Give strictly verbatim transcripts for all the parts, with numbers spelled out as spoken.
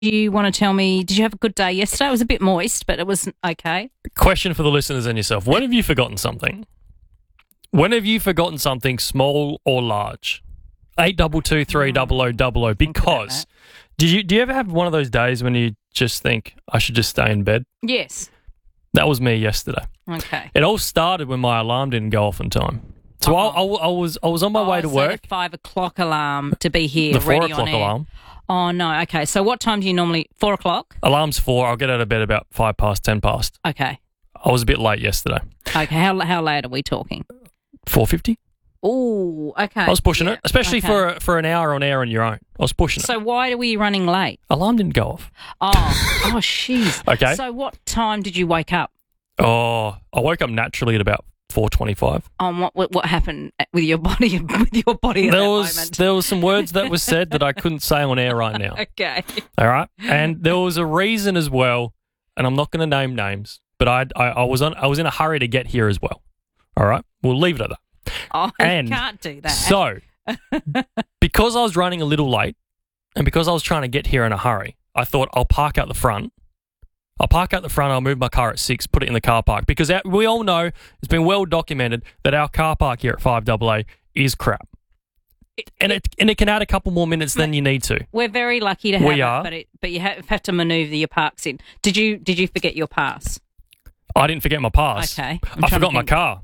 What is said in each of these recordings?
you want to tell me, did you have a good day yesterday? It was a bit moist, but it was okay. Question for the listeners and yourself. When have you forgotten something? When have you forgotten something small or large? Eight double two three double o double o. Because do you do you ever have one of those days when you just think I should just stay in bed? Yes. That was me yesterday. Okay. It all started when my alarm didn't go off in time. So I, I, I was I was on my oh, way to so work. The five o'clock alarm to be here. The four ready o'clock on air. alarm. Oh no. Okay. So what time do you normally? Four o'clock. Alarm's four. I'll get out of bed about five past, ten past. Okay. I was a bit late yesterday. Okay. How how late are we talking? Four fifty. Oh, okay. I was pushing yeah. it, especially okay. for for an hour on air on your own. I was pushing so it. So why were you running late? Alarm didn't go off. Oh, oh, jeez. Okay. So what time did you wake up? Oh, I woke up naturally at about four twenty-five. Um, what, what what happened with your body? With your body at there that was moment? there was some words that were said that I couldn't say on air right now. Okay. All right, and there was a reason as well, and I'm not going to name names, but I, I I was on I was in a hurry to get here as well. All right, we'll leave it at that. Oh, and you can't do that. So, because I was running a little late, and because I was trying to get here in a hurry, I thought I'll park out the front. I'll park out the front, I'll move my car at six, put it in the car park. Because our, we all know, it's been well documented, that our car park here at five A A is crap. And it and it can add a couple more minutes than you need to. We're very lucky to have we it, are. but, it, but you have, have to manoeuvre your parks in. Did you Did you forget your pass? I didn't forget my pass. Okay. I forgot my car.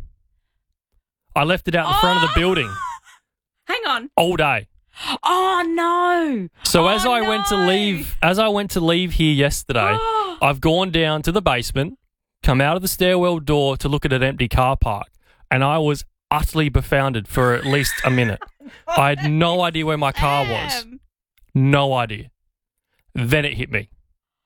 I left it out in oh! front of the building. Hang on. All day. Oh, no. So oh, as I no. went to leave, as I went to leave here yesterday, I've gone down to the basement, come out of the stairwell door to look at an empty car park, and I was utterly befounded for at least a minute. I had no idea where my car was. No idea. Then it hit me.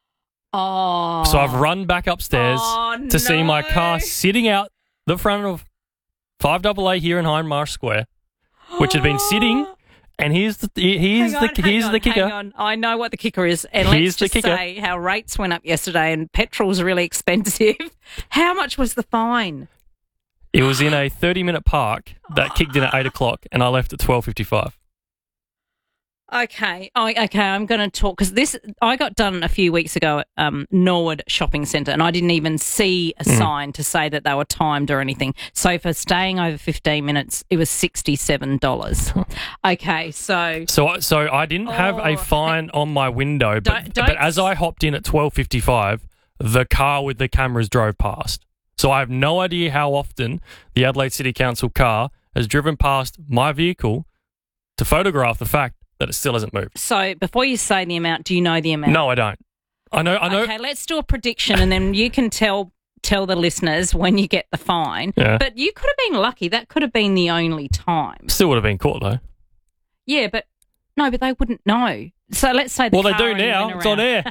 Oh. So I've run back upstairs oh, to no. see my car sitting out the front of five A A here in Hindmarsh Square, which had been sitting. And here's the here's hang on, the here's on, the kicker. Hang on. I know what the kicker is, and here's let's just the say how rates went up yesterday, and petrol's really expensive. How much was the fine? It was in a thirty-minute park that kicked in at eight o'clock, and I left at twelve fifty-five. Okay, I, okay, I'm going to talk because this I got done a few weeks ago at um, Norwood Shopping Centre, and I didn't even see a mm. sign to say that they were timed or anything. So for staying over fifteen minutes, it was sixty-seven dollars. Okay, so so so I didn't oh, have a fine on my window, but, don't, don't but as I hopped in at twelve fifty-five, the car with the cameras drove past. So I have no idea how often the Adelaide City Council car has driven past my vehicle to photograph the fact that it still hasn't moved. So before you say the amount, do you know the amount? No, I don't. I know. I know. Okay, let's do a prediction, and then you can tell tell the listeners when you get the fine. Yeah. But you could have been lucky. That could have been the only time. Still would have been caught though. Yeah, but no, but they wouldn't know. So let's say the well, car they do now. It's on air.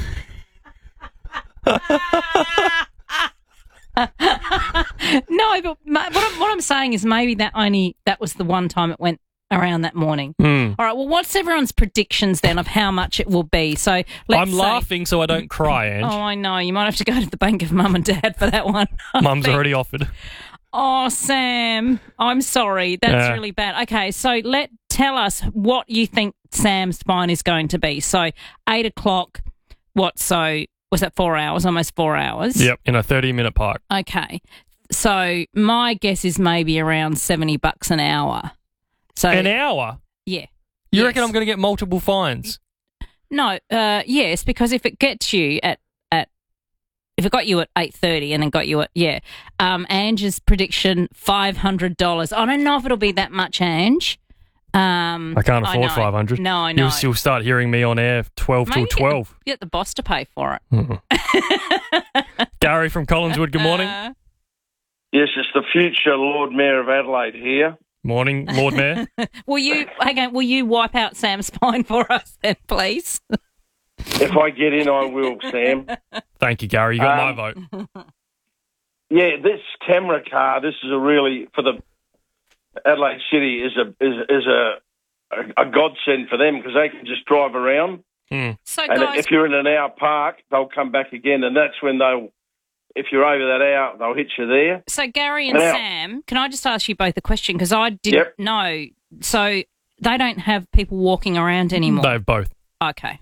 No, but what I'm, what I'm saying is maybe that only that was the one time it went around that morning. Mm. All right, well, what's everyone's predictions then of how much it will be? So let's I'm say, laughing so I don't cry, Ange. Oh, I know. You might have to go to the bank of mum and dad for that one. Mum's already offered. Oh, Sam, I'm sorry. That's yeah. really bad. Okay, so let tell us what you think Sam's fine is going to be. So eight o'clock, what, so was that four hours, almost four hours? Yep, in a thirty-minute park. Okay, so my guess is maybe around seventy bucks an hour. So an hour? Yeah. You yes. reckon I'm going to get multiple fines? No, uh, yes, because if it gets you at, at if it got you at eight thirty and then got you at, yeah, um, Ange's prediction, five hundred dollars. I don't know if it'll be that much, Ange. Um, I can't afford five hundred. No, I know. You'll, you'll start hearing me on air twelve Maybe till twelve. Get the, get the boss to pay for it. Mm-hmm. Gary from Collinswood, good morning. Uh, yes, it's the future Lord Mayor of Adelaide here. Morning, Lord Mayor. will you, hang on, will you wipe out Sam's spine for us then, please? If I get in, I will, Sam. Thank you, Gary. You got um, my vote. Yeah, this camera car, this is a really, for the Adelaide City, is a is, is a, a, a godsend for them because they can just drive around. Mm. So, and guys, if you're in an hour park, they'll come back again, and that's when they'll, if you're over that hour, they'll hit you there. So, Gary and now, Sam, can I just ask you both a question? Because I didn't yep. know. So, they don't have people walking around anymore? They've both. Okay.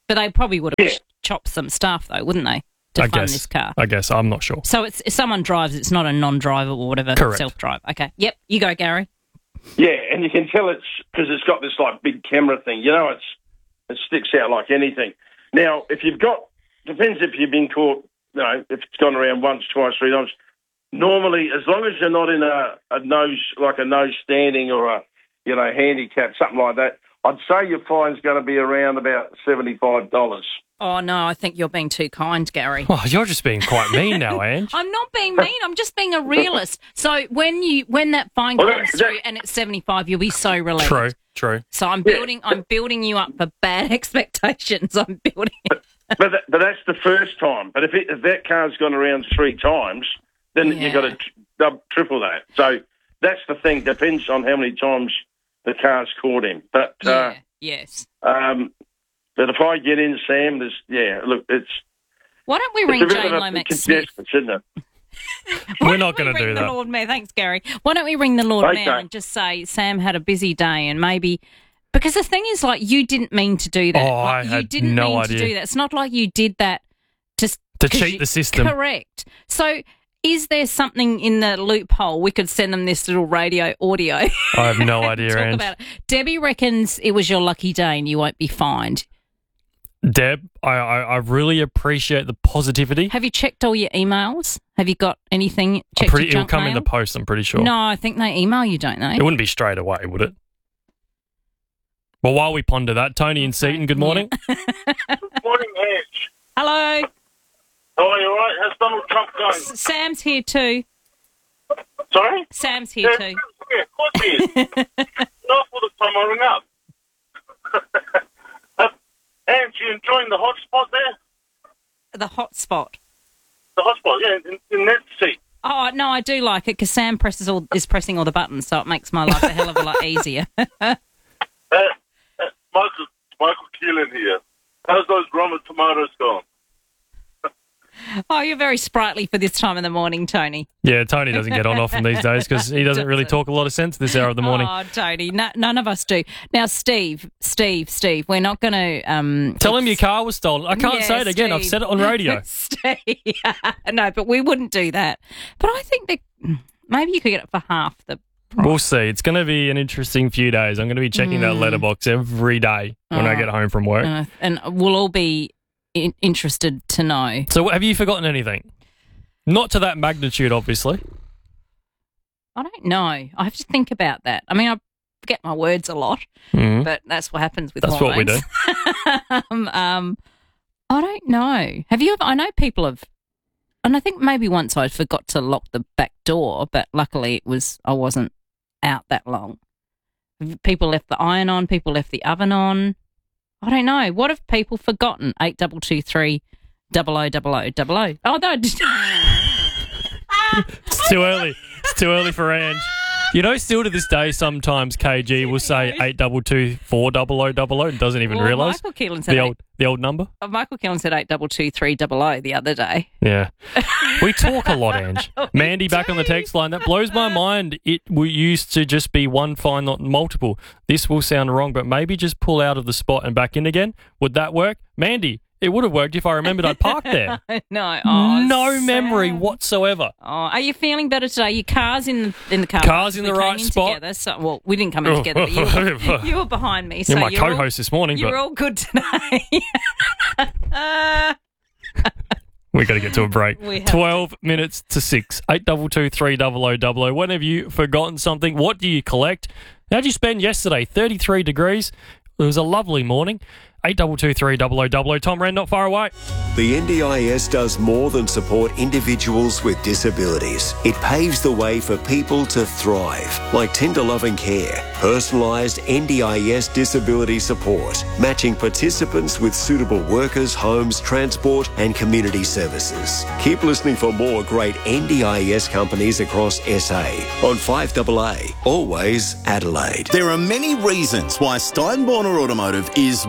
But they probably would have Yeah. chopped some stuff, though, wouldn't they, to I fund guess. this car? I guess. I'm not sure. So it's if someone drives, it's not a non-driver or whatever, Correct. self-drive. Okay. Yep. You go, Gary. Yeah, and you can tell it's because it's got this like big camera thing. You know, it's it sticks out like anything. Now, if you've got depends if you've been caught. You know, if it's gone around once, twice, three times. Normally, as long as you're not in a, a nose like a nose standing or a you know handicap, something like that, I'd say your fine's going to be around about seventy-five dollars. Oh, no, I think you're being too kind, Gary. Oh, you're just being quite mean now, Ange. I'm not being mean. I'm just being a realist. So when you when that fine Well, comes that- through and it's seventy-five, you'll be so relieved. True, true. So I'm building I'm building you up for bad expectations. I'm building it. But that, but that's the first time. But if, it, if that car's gone around three times, then Yeah. you've got to tr- dub, triple that. So that's the thing. Depends on how many times the car's caught him. But Yeah. Yes. uh, um, but if I get in, Sam, there's yeah. Look, it's Why don't we it's ring a bit Jane of a Lomax Smith? contestant, isn't it? Why We're don't not we going to ring do the that. Lord Mayor? Thanks, Gary. Why don't we ring the Lord Okay. Mayor and just say Sam had a busy day and maybe because the thing is, like, you didn't mean to do that. Oh, Like, I you had didn't no mean idea. to do that. It's not like you did that just To 'cause cheat you- the system. Correct. So. Is there something in the loophole? We could send them this little radio audio. I have no idea, Talk Ange. about it. Debbie reckons it was your lucky day and you won't be fined. Deb, I, I, I really appreciate the positivity. Have you checked all your emails? Have you got anything? I'm Checked pretty, your it'll junk come in mail? the post, I'm pretty sure. No, I think they email you, don't they? It wouldn't be straight away, would it? Well, while we ponder that, Tony and Seaton, good morning. Morning, Ange. Hello, How are you, all right? How's Donald Trump going? Sam's here too. Sorry? Sam's here Yeah, too. yeah, of course he is. Not all the time I ring up. uh, Ange, you enjoying the hot spot there? The hot spot. The hot spot, yeah, in, in that seat. Oh no, I do like it because Sam presses all is pressing all the buttons, so it makes my life a hell of a lot easier. Uh, uh, Michael, Michael Keelan here. How's those Roma tomatoes going? Oh, you're very sprightly for this time of the morning, Tony. Yeah, Tony doesn't get on often these days because he doesn't really talk a lot of sense this hour of the morning. Oh, Tony, no, none of us do. Now, Steve, Steve, Steve, we're not going to um, Tell him your car was stolen. I can't Yeah, say it again. I've Steve. said it on radio. Steve. No, but we wouldn't do that. But I think that maybe you could get it for half the. We'll see. It's going to be an interesting few days. I'm going to be checking that letterbox every day when I Oh. get home from work. Uh, and we'll all be in- interested to know. So have you forgotten anything? Not to that magnitude, obviously. I don't know. I have to think about that. I mean, I forget my words a lot, Mhm. but that's what happens with That's what we do. hormones. um, um, I don't know. Have you ever? I know people have, and I think maybe once I forgot to lock the back door, but luckily it was I wasn't out that long. People left the iron on. People left the oven on. I don't know. What have people forgotten? Eight double two three double o double o double o. Oh no! It's too early. It's too early for Ange. You know, still to this day, sometimes K G will say eight double two four double o double o and doesn't even Well, realise Michael Keelan said the eight- old the old number. Oh, Michael Keelan said eight double two three double o the other day. Yeah, we talk a lot, Ange. Mandy back on the text line. That blows my mind. It we used to just be one fine, not multiple. This will sound wrong, but maybe just pull out of the spot and back in again. Would that work, Mandy? It would have worked if I remembered I'd parked there. No, oh, no memory Sam. whatsoever. Oh, are you feeling better today? Your car's in the in the car. Car's in We the came right in spot. Together, so, well, we didn't come in together. But you, were, you were behind me, so You're my you're all- co-host this morning, You're but all good today. uh, we got to get to a break. We have Twelve minutes to six. Eight double two three double o double o. When have you forgotten something? What do you collect? How'd you spend yesterday? Thirty-three degrees. It was a lovely morning. Eight double two three double o double o. Tom Wren, not far away. The N D I S does more than support individuals with disabilities. It paves the way for people to thrive, like tender loving care, personalised N D I S disability support, matching participants with suitable workers, homes, transport and community services. Keep listening for more great N D I S companies across S A on five A A, always Adelaide. There are many reasons why Steinborner Automotive is, well,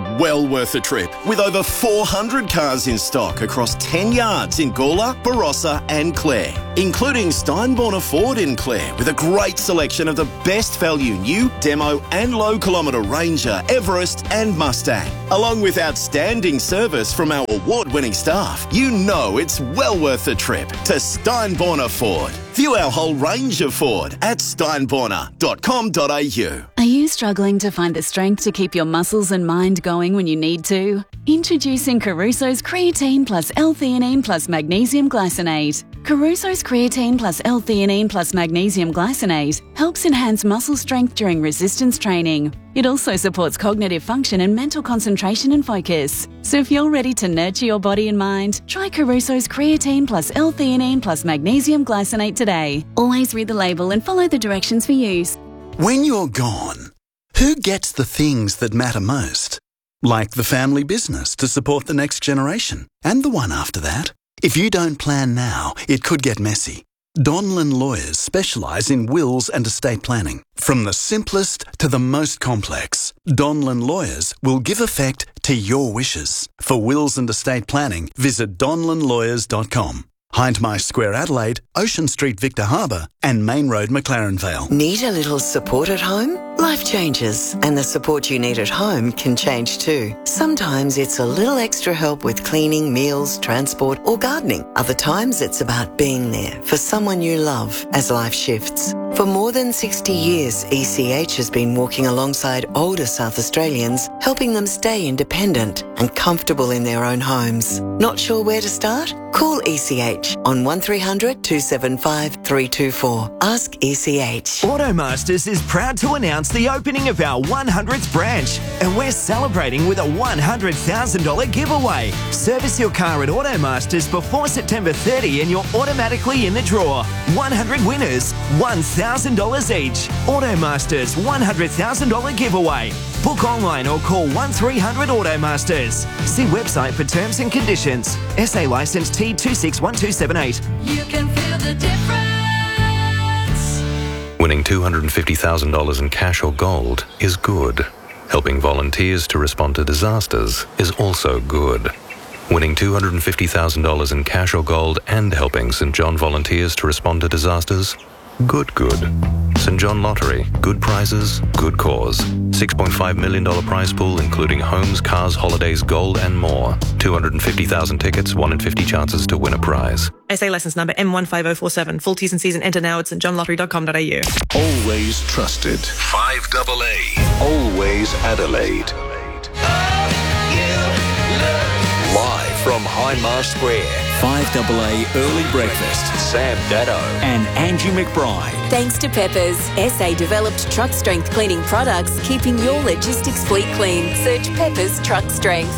well worth a trip with over four hundred cars in stock across ten yards in Gawler, Barossa and Clare, including Steinborner Ford in Clare with a great selection of the best value new, demo and low kilometre Ranger, Everest and Mustang. Along with outstanding service from our award-winning staff, you know it's well worth the trip to Steinborner Ford. View our whole range of Ford at steinborner dot com dot a u. Are you struggling to find the strength to keep your muscles and mind going when you need to? Introducing Caruso's Creatine Plus L-Theanine Plus Magnesium Glycinate. Caruso's Creatine Plus L-Theanine Plus Magnesium Glycinate helps enhance muscle strength during resistance training. It also supports cognitive function and mental concentration and focus. So if you're ready to nurture your body and mind, try Caruso's Creatine Plus L-Theanine Plus Magnesium Glycinate today. Always read the label and follow the directions for use. When you're gone, who gets the things that matter most? Like the family business to support the next generation and the one after that. If you don't plan now, it could get messy. Donlan Lawyers specialise in wills and estate planning. From the simplest to the most complex, Donlan Lawyers will give effect to your wishes. For wills and estate planning, visit donlan lawyers dot com. Hindmarsh Square Adelaide, Ocean Street Victor Harbour and Main Road McLaren Vale. Need a little support at home? Life changes and the support you need at home can change too. Sometimes it's a little extra help with cleaning, meals, transport or gardening. Other times it's about being there for someone you love as life shifts. For more than sixty years, E C H has been walking alongside older South Australians, helping them stay independent and comfortable in their own homes. Not sure where to start? Call E C H on one three hundred two seven five three two four. Ask E C H. Automasters is proud to announce the opening of our one hundredth branch, and we're celebrating with a one hundred thousand dollars giveaway. Service your car at Automasters before September thirtieth and you're automatically in the draw. one hundred winners, one thousand dollars each. Automasters one hundred thousand dollars giveaway. Book online or call one three hundred Automasters. See website for terms and conditions. S A licence T two six one two seven eight. You can feel the difference. Winning two hundred fifty thousand dollars in cash or gold is good. Helping volunteers to respond to disasters is also good. Winning two hundred fifty thousand dollars in cash or gold and helping St John volunteers to respond to disasters? Good, good. St John Lottery. Good prizes, good cause. six point five million dollars prize pool including homes, cars, holidays, gold and more. two hundred fifty thousand tickets, one in fifty chances to win a prize. S A licence number M one five oh four seven. Full T's and C's and enter now at st john lottery dot com dot a u. Always trusted. five double A. Always Adelaide. Live from Hindmarsh Square. five double A Early Breakfast. Sam Dado and Angie McBride. Thanks to Peppers, S A developed truck strength cleaning products, keeping your logistics fleet clean. Search Peppers Truck Strength.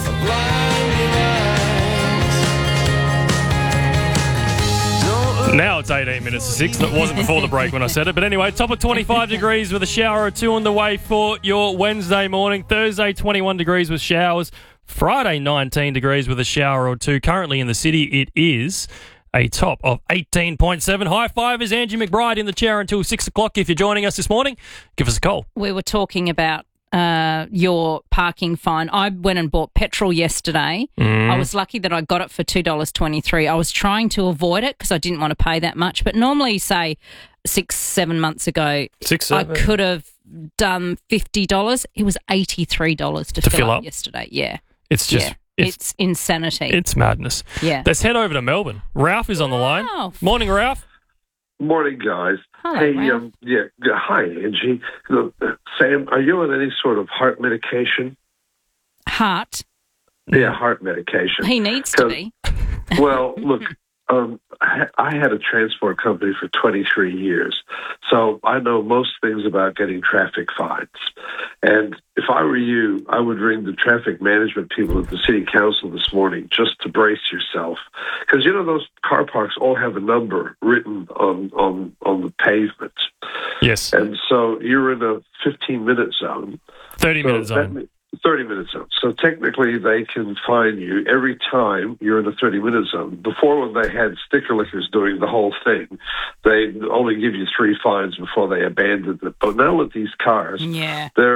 Now it's eighteen minutes to six. That wasn't before the break when I said it. But anyway, top of twenty-five degrees with a shower or two on the way for your Wednesday morning. Thursday, twenty-one degrees with showers. Friday, nineteen degrees with a shower or two. Currently in the city, it is a top of eighteen point seven. High five is Angie McBride in the chair until six o'clock. If you're joining us this morning, give us a call. We were talking about uh, your parking fine. I went and bought petrol yesterday. Mm. I was lucky that I got it for two dollars twenty-three. I was trying to avoid it because I didn't want to pay that much. But normally, say, six, seven months ago, six, seven. I could have done fifty dollars. It was eighty-three dollars to, to fill, fill up up yesterday. Yeah. It's just... Yeah. It's, it's insanity. It's madness. Yeah. Let's head over to Melbourne. Ralph is on the line. Ralph. Morning, Ralph. Morning, guys. Hello, hey, Ralph. um, yeah, yeah, hi, Angie. Look, uh, Sam, are you on any sort of heart medication? Heart. Yeah, heart medication. He needs to be. Well, look, um, I, I had a transport company for twenty-three years, so I know most things about getting traffic fines. And if I were you, I would ring the traffic management people at the city council this morning just to brace yourself. Because, you know, those car parks all have a number written on, on, on the pavement. Yes. And so you're in a fifteen-minute zone. thirty-minute so zone. That, thirty-minute zone. So technically they can fine you every time you're in a thirty-minute zone. Before, when they had sticker lickers doing the whole thing, they only give you three fines before they abandoned it. But now with these cars, yeah. they're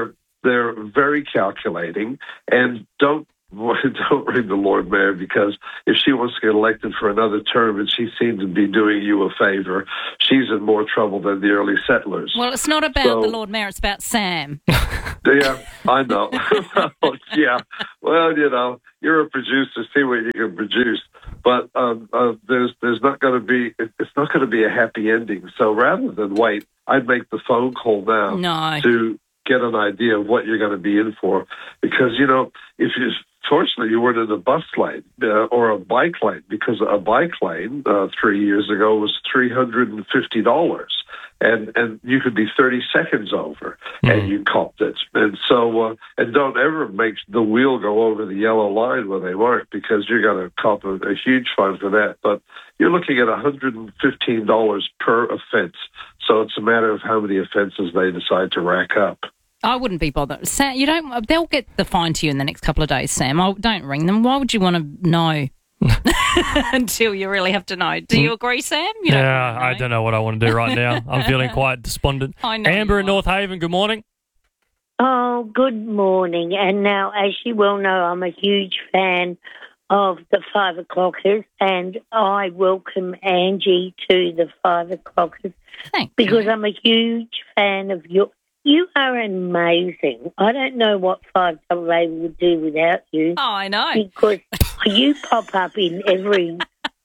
they're very calculating, and don't don't ring the Lord Mayor, because if she wants to get elected for another term and she seems to be doing you a favor, she's in more trouble than the early settlers. Well, it's not about So- the Lord Mayor, it's about Sam. Yeah, I know. Yeah, well, you know, you're a producer. See what you can produce, but um, uh, there's there's not going to be it's not going to be a happy ending. So rather than wait, I'd make the phone call now No. to get an idea of what you're going to be in for, because you know if you. Fortunately, you weren't in a bus lane uh, or a bike lane, because a bike lane uh, three years ago was three hundred fifty dollars. And and you could be thirty seconds over, and you copped it. And so, uh, and don't ever make the wheel go over the yellow line when they weren't, because you're going to cop a, a huge fine for that. But you're looking at one hundred fifteen dollars per offense. So it's a matter of how many offenses they decide to rack up. I wouldn't be bothered. Sam, you don't. They'll get the fine to you in the next couple of days, Sam. I don't ring them. Why would you want to know until you really have to know? Do you agree, Sam? You don't yeah, really know. I don't know what I want to do right now. I'm feeling quite despondent. I know Amber you in North Haven, good morning. Oh, good morning. And now, as you well know, I'm a huge fan of the Five O'Clockers, and I welcome Angie to the Five O'Clockers Thank because you. I'm a huge fan of your. You are amazing. I don't know what Five Double A would do without you. Oh, I know. Because you pop up in every.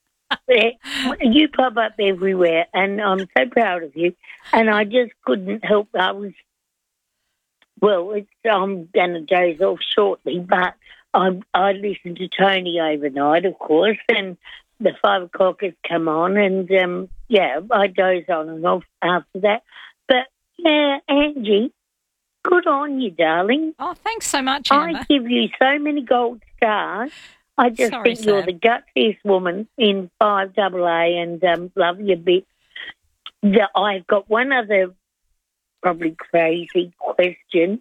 You pop up everywhere, and I'm so proud of you. And I just couldn't help. I was. Well, it's, I'm going to doze off shortly, but I, I listened to Tony overnight, of course, and the Five O'Clock has come on, and um, yeah, I doze on and off after that. But yeah, Angie, good on you, darling. Oh, thanks so much, Amber. I give you so many gold stars. I just Sorry, think you're Sam. the gutsiest woman in Five Double A, and um, love you a bit. The, I've got one other probably crazy question.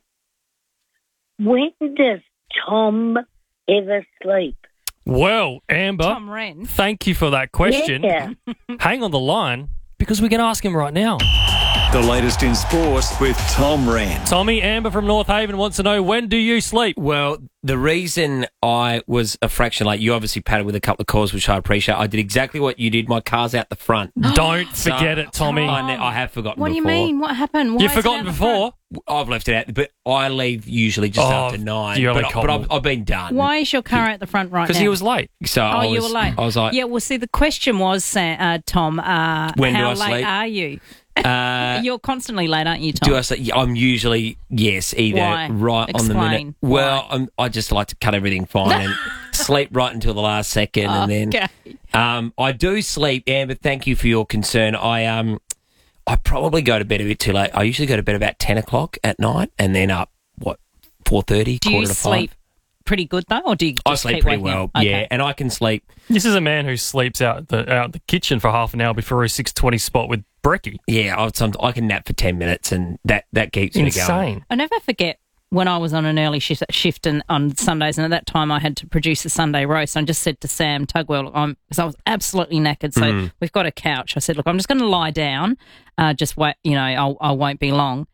When does Tom ever sleep? Well, Amber, Tom Wren. thank you for that question. Yeah. Hang on the line, because we can ask him right now. The latest in sports with Tom Wren. Tommy, Amber from North Haven wants to know, when do you sleep? Well, the reason I was a fraction late, you obviously padded with a couple of calls, which I appreciate. I did exactly what you did. My car's out the front. Don't So- forget it, Tommy. I, ne- I have forgotten What do you before. mean? What happened? Why You've is it forgotten out the before? I've left it out, but I leave usually just Oh, after nine. you only But, cop but I've, them. I've been done. Why is your car at the front right now? Because he was late. So Oh, I was, you were late. I was like, yeah, well, see, the question was, Sa- uh, Tom, uh, When do how I late sleep? are you? uh, You're constantly late, aren't you, Tom? do I say? Yeah, I'm usually yes, either Why? right on the minute. Explain. Well, I'm, I just like to cut everything fine and sleep right until the last second, and then Okay. um, I do sleep. Amber, thank you for your concern. I um, I probably go to bed a bit too late. I usually go to bed about ten o'clock at night, and then up what four thirty, Do quarter you to sleep five. pretty good, though, or do you just I sleep keep pretty waking well, up? Okay. yeah, and I can sleep. This is a man who sleeps out the out the kitchen for half an hour before his six twenty spot with brekkie. Yeah, I, some, I can nap for ten minutes, and that that keeps me going. Insane. I never forget when I was on an early shift, shift and, on Sundays, and at that time I had to produce a Sunday roast. I just said to Sam Tugwell, I'm because I was absolutely knackered. So Mm. we've got a couch. I said, look, I'm just going to lie down. Uh, just wait, you know, I'll, I won't be long.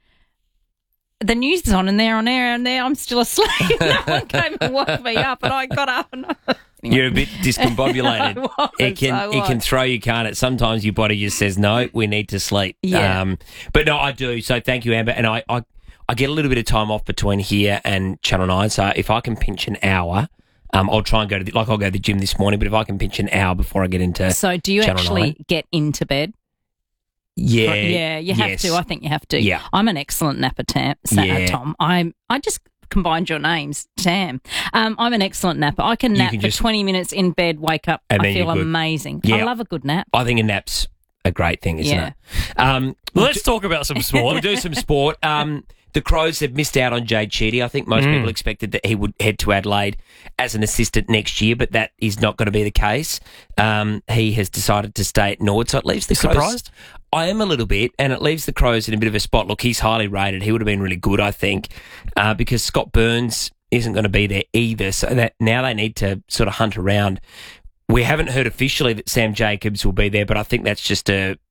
The news is on, and they're on air, and there I'm still asleep. No one came and woke me up, and I got up and. You're a bit discombobulated. I was, it can I it can was. throw you, can't it? Sometimes your body just says no, we need to sleep. Yeah. Um, but no, I do. So thank you, Amber. And I, I I get a little bit of time off between here and Channel Nine. So if I can pinch an hour, um, I'll try and go to the, like I'll go to the gym this morning. But if I can pinch an hour before I get into So do you Channel actually nine, get into bed? yeah, Yeah, you have yes. to. I think you have to. Yeah. I'm an excellent napper, Tam, Sa- Yeah. Tom. I'm. I just combined your names, Tam. Um, I'm an excellent napper. I can You nap can for just- twenty minutes in bed, wake up. And I then feel you're good. amazing. I Yeah. love a good nap. I think a nap's a great thing, isn't Yeah. it? Um, Let's talk about some sport. We'll do some sport. Um, the Crows have missed out on Jade Sheedy. I think most Mm. people expected that he would head to Adelaide as an assistant next year, but that is not going to be the case. Um, he has decided to stay at Nord, so it leaves the Crows. Surprised? I am a little bit, and it leaves the Crows in a bit of a spot. Look, he's highly rated. He would have been really good, I think, uh, because Scott Burns isn't going to be there either. So that now they need to sort of hunt around. We haven't heard officially that Sam Jacobs will be there, but I think that's just a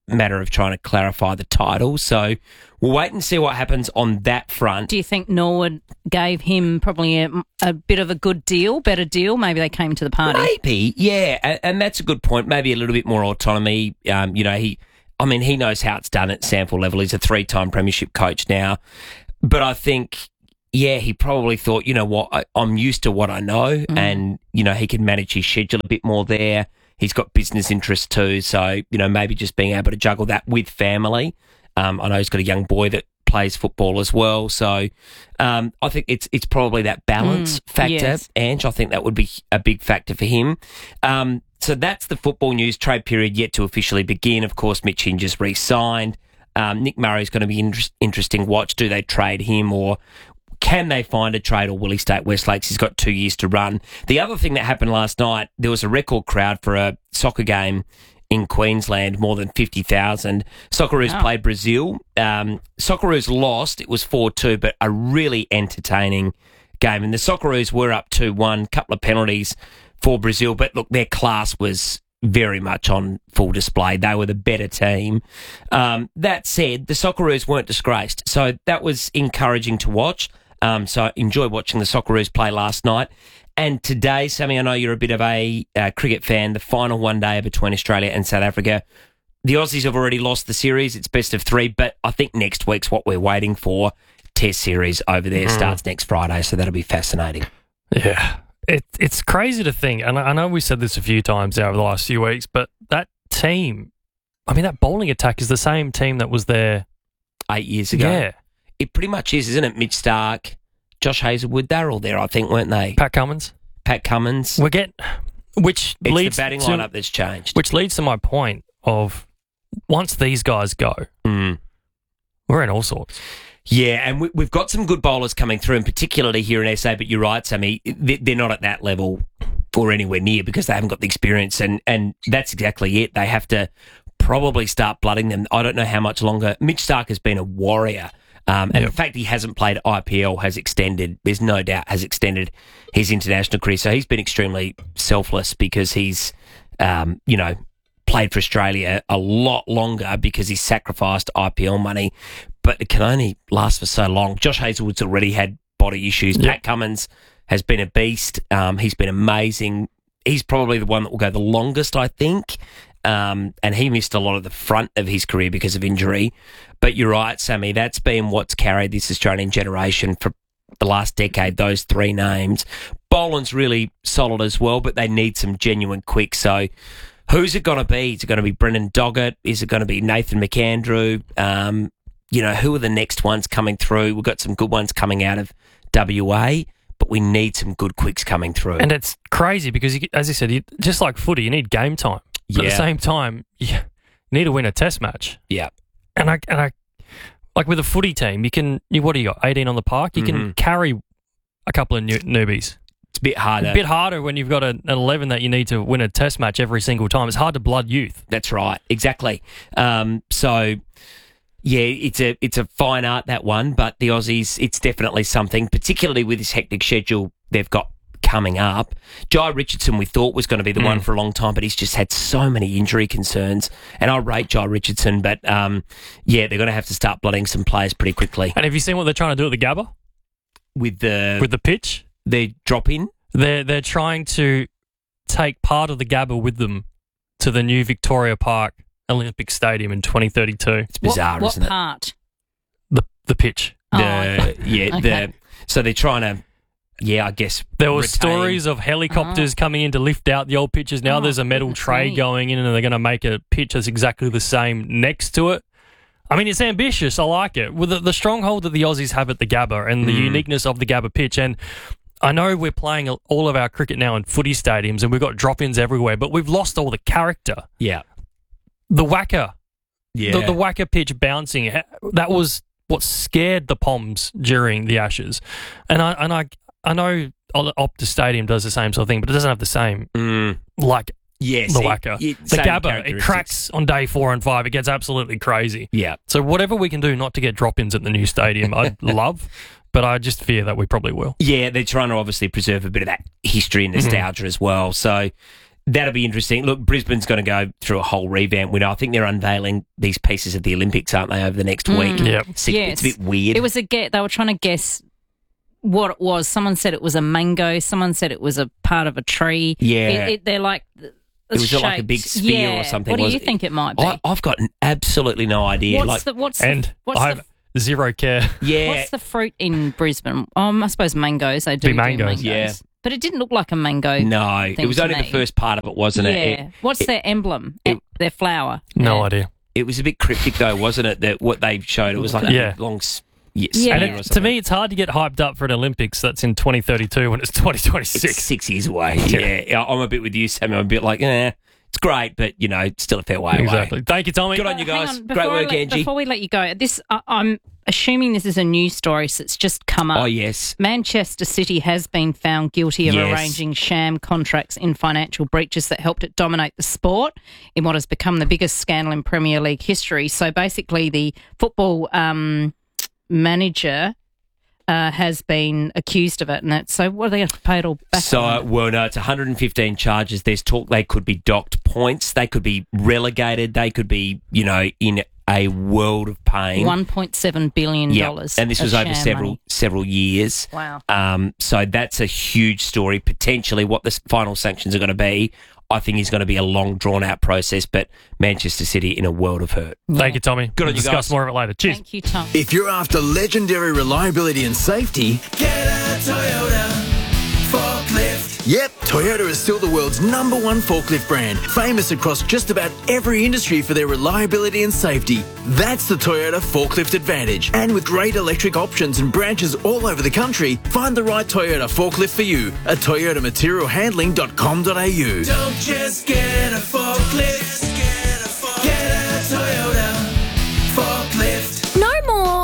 matter of trying to clarify the title. So we'll wait and see what happens on that front. Do you think Norwood gave him probably a, a bit of a good deal, better deal? Maybe they came to the party. Maybe, yeah, and, and that's a good point. Maybe a little bit more autonomy. Um, you know, he, I mean, he knows how it's done at SANFL level. He's a three-time premiership coach now. But I think, yeah, he probably thought, you know what, I, I'm used to what I know, mm. and, you know, he can manage his schedule a bit more there. He's got business interests too, so, you know, maybe just being able to juggle that with family. Um, I know he's got a young boy that plays football as well, so um, I think it's it's probably that balance mm, factor, yes. Ange. I think that would be a big factor for him. Um, so that's the football news. Trade period yet to officially begin. Of course, Mitch Hinge re-signed. Um, Nick Murray's going to be an inter- interesting watch. Do they trade him, or can they find a trade, or will he stay at West Lakes? He's got two years to run. The other thing that happened last night, there was a record crowd for a soccer game in Queensland, more than fifty thousand. Socceroos wow. played Brazil. Um, Socceroos lost. It was four two, but a really entertaining game. And the Socceroos were up two one, couple of penalties for Brazil. But look, their class was very much on full display. They were the better team. Um, that said, the Socceroos weren't disgraced. So that was encouraging to watch. Um, so I enjoyed watching the Socceroos play last night. And today, Sammy, I know you're a bit of a uh, cricket fan, the final one day between Australia and South Africa. The Aussies have already lost the series. It's best of three, but I think next week's what we're waiting for. Test series over there mm. starts next Friday, so that'll be fascinating. Yeah. It, it's crazy to think, and I know we said this a few times over the last few weeks, but that team, I mean, that bowling attack is the same team that was there eight years ago. Yeah. It pretty much is, isn't it? Mitch Starc, Josh Hazlewood, they're all there, I think, weren't they? Pat Cummins. Pat Cummins. We get, which it's leads the batting to, lineup that's changed. Which leads to my point of once these guys go, mm. we're in all sorts. Yeah, and we, we've got some good bowlers coming through, and particularly here in S A, but you're right, Sammy, they're not at that level or anywhere near because they haven't got the experience, and, and that's exactly it. They have to probably start blooding them. I don't know how much longer. Mitch Starc has been a warrior. Um, and yep. the fact he hasn't played I P L has extended, there's no doubt, has extended his international career. So he's been extremely selfless because he's, um, you know, played for Australia a lot longer because he's sacrificed I P L money. But it can only last for so long. Josh Hazlewood's already had body issues. Yep. Pat Cummins has been a beast. Um, he's been amazing. He's probably the one that will go the longest, I think. Um, and he missed a lot of the front of his career because of injury. But you're right, Sammy, that's been what's carried this Australian generation for the last decade, those three names. Boland's really solid as well, but they need some genuine quick. So who's it going to be? Is it going to be Brendan Doggett? Is it going to be Nathan McAndrew? Um, you know, who are the next ones coming through? We've got some good ones coming out of W A, but we need some good quicks coming through. And it's crazy because, you, as you said, you, just like footy, you need game time. But yeah. at the same time, you need to win a test match. Yeah. And I, and I, like with a footy team, you can, you, what do you got, eighteen on the park? You mm-hmm. can carry a couple of new, newbies. It's a bit harder. A bit harder when you've got a, an eleven that you need to win a test match every single time. It's hard to blood youth. That's right. Exactly. Um, so, yeah, it's a it's a fine art, that one, but the Aussies, it's definitely something, particularly with this hectic schedule they've got coming up. Jai Richardson we thought was going to be the mm. one for a long time, but he's just had so many injury concerns. And I rate Jai Richardson, but um, yeah, they're going to have to start blooding some players pretty quickly. And have you seen what they're trying to do at the Gabba? With the with the pitch? They drop in? They're, they're trying to take part of the Gabba with them to the new Victoria Park Olympic Stadium in twenty thirty-two. It's bizarre, what, isn't what it? What part? The, the pitch. The, oh, okay. Yeah, okay. The, so they're trying to... Yeah, I guess there were retain. stories of helicopters oh. coming in to lift out the old pitches. Now oh, there's a metal tray me. going in, and they're going to make a pitch that's exactly the same next to it. I mean, it's ambitious. I like it. With the, the stronghold that the Aussies have at the Gabba and the mm. uniqueness of the Gabba pitch, and I know we're playing all of our cricket now in footy stadiums, and we've got drop-ins everywhere, but we've lost all the character. Yeah, the whacker, yeah, the, the whacker pitch bouncing. That was what scared the Poms during the Ashes, and I and I. I know Optus Stadium does the same sort of thing, but it doesn't have the same, mm. like yes, the Wacker. It, it, the Gabba, it cracks on day four and five. It gets absolutely crazy. Yeah. So whatever we can do not to get drop-ins at the new stadium, I'd love, but I just fear that we probably will. Yeah, they're trying to obviously preserve a bit of that history and nostalgia mm-hmm. as well. So That'll be interesting. Look, Brisbane's going to go through a whole revamp window. I think they're unveiling these pieces of the Olympics, aren't they, over the next Mm. week? Yep. It's, a- Yes. it's a bit weird. It was a get. They were trying to guess what it was. Someone said it was a mango. Someone said it was a part of a tree. Yeah. It, it, they're like. It was like a big shaped. sphere yeah. or something. What do you wasn't it? think it might be? I, I've got absolutely no idea. what's like, the what's And the, what's I the have zero care. yeah, What's the fruit in Brisbane? Um, I suppose mangoes. They do Be do mangoes. Yeah. But it didn't look like a mango. no, it thing was to only me. the first part of it, wasn't yeah. it? It, What's it- their emblem? it- their flower. No Yeah. idea. it was a bit cryptic though, wasn't it? That what they showed, it was like a Yeah. big long s- yeah, Yeah. And spear or it, to something. me, it's hard to get hyped up for an Olympics that's in twenty thirty-two when it's twenty twenty-six. It's six years away. Yeah. Yeah, I'm a bit with you, Sam. I'm a bit like, eh, it's great, but you know, it's still a fair way Exactly. away. Thank you, Tommy. Good on you Hang guys. on, Great before I work, let- Angie. Before we let you go, this I, I'm assuming this is a news story, so it's just come up. Oh yes. Manchester City has been found guilty of Yes. arranging sham contracts in financial breaches that helped it dominate the sport in what has become the biggest scandal in Premier League history. So basically, the football um, manager uh, has been accused of it, and that's so. What are they going to pay it all back? So, on? well, no, it's one hundred fifteen charges. There's talk they could be docked points. They could be relegated. They could be, you know, in a world of pain. one point seven billion Yeah, dollars. and this of was over sham several money. several years. Wow. Um, so that's a huge story. Potentially, what the s- final sanctions are going to be, I think, is going to be a long, drawn out process. But Manchester City in a world of hurt. Thank you, Tommy. Good on We'll you discuss guys. more of it later. Cheers. Thank you, Tom. If you're after legendary reliability and safety, Get a Toyota forklift. yep, Toyota is still the world's number one forklift brand, famous across just about every industry for their reliability and safety. That's the Toyota Forklift Advantage. And with great electric options and branches all over the country, find the right Toyota forklift for you at toyota material handling dot com dot a u. Don't just get a forklift. Get a Toyota forklift. No more.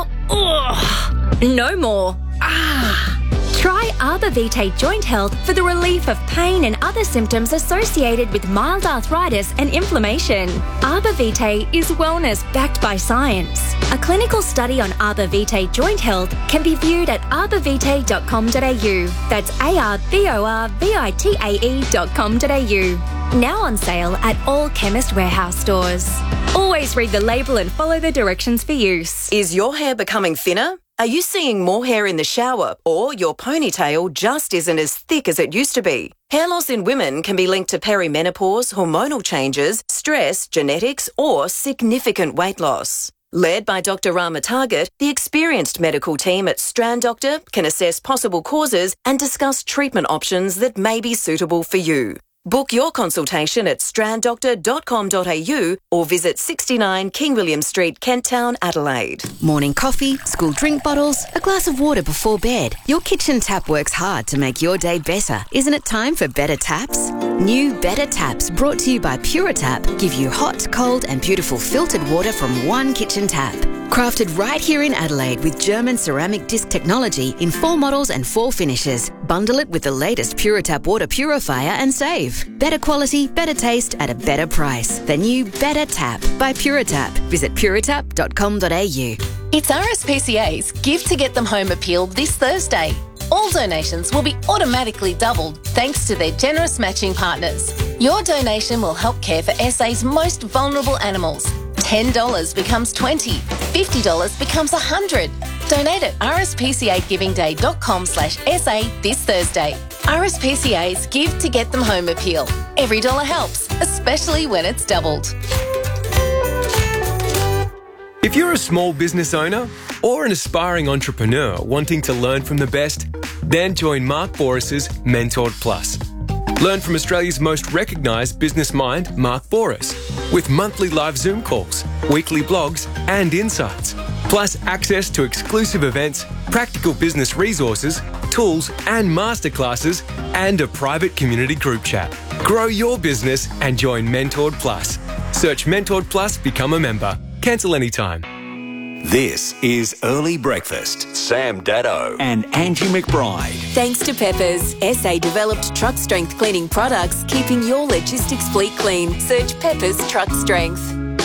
Ugh. No more. Ah. Try Arbor Vitae Joint Health for the relief of pain and other symptoms associated with mild arthritis and inflammation. Arbor Vitae is wellness backed by science. A clinical study on Arbor Vitae Joint Health can be viewed at arbor vitae dot com dot a u. That's A R B O R V I T A E dot com dot a u. Now on sale at all Chemist Warehouse stores. Always read the label and follow the directions for use. Is your hair becoming thinner? Are you seeing more hair in the shower, or your ponytail just isn't as thick as it used to be? Hair loss in women can be linked to perimenopause, hormonal changes, stress, genetics, or significant weight loss. Led by Doctor Rama Target, the experienced medical team at Strand Doctor can assess possible causes and discuss treatment options that may be suitable for you. Book your consultation at strand doctor dot com dot a u or visit sixty-nine King William Street, Kent Town, Adelaide. Morning coffee, school drink bottles, a glass of water before bed. Your kitchen tap works hard to make your day better. Isn't it time for better taps? New Better Taps, brought to you by Puritap, give you hot, cold and beautiful filtered water from one kitchen tap. Crafted right here in Adelaide with German ceramic disc technology in four models and four finishes. Bundle it with the latest Puritap water purifier and save. Better quality, better taste at a better price. The new Better Tap by Puritap. Visit puritap dot com dot a u. It's R S P C A's Give to Get Them Home appeal this Thursday. All donations will be automatically doubled thanks to their generous matching partners. Your donation will help care for S A's most vulnerable animals. ten dollars becomes twenty dollars, fifty dollars becomes one hundred dollars. Donate at r s p c a giving day dot com slash s a this Thursday. R S P C A's Give to Get Them Home appeal. Every dollar helps, especially when it's doubled. If you're a small business owner or an aspiring entrepreneur wanting to learn from the best, then join Mark Boris's Mentored Plus. Learn from Australia's most recognised business mind, Mark Boris, with monthly live Zoom calls, weekly blogs and insights, plus access to exclusive events, practical business resources, tools and masterclasses, and a private community group chat. Grow your business and join Mentored Plus. Search Mentored Plus, become a member. Cancel anytime. This is Early Breakfast. Sam Daddo and Angie McBride. Thanks to Peppers, S A developed truck strength cleaning products, keeping your logistics fleet clean. Search Peppers Truck Strength.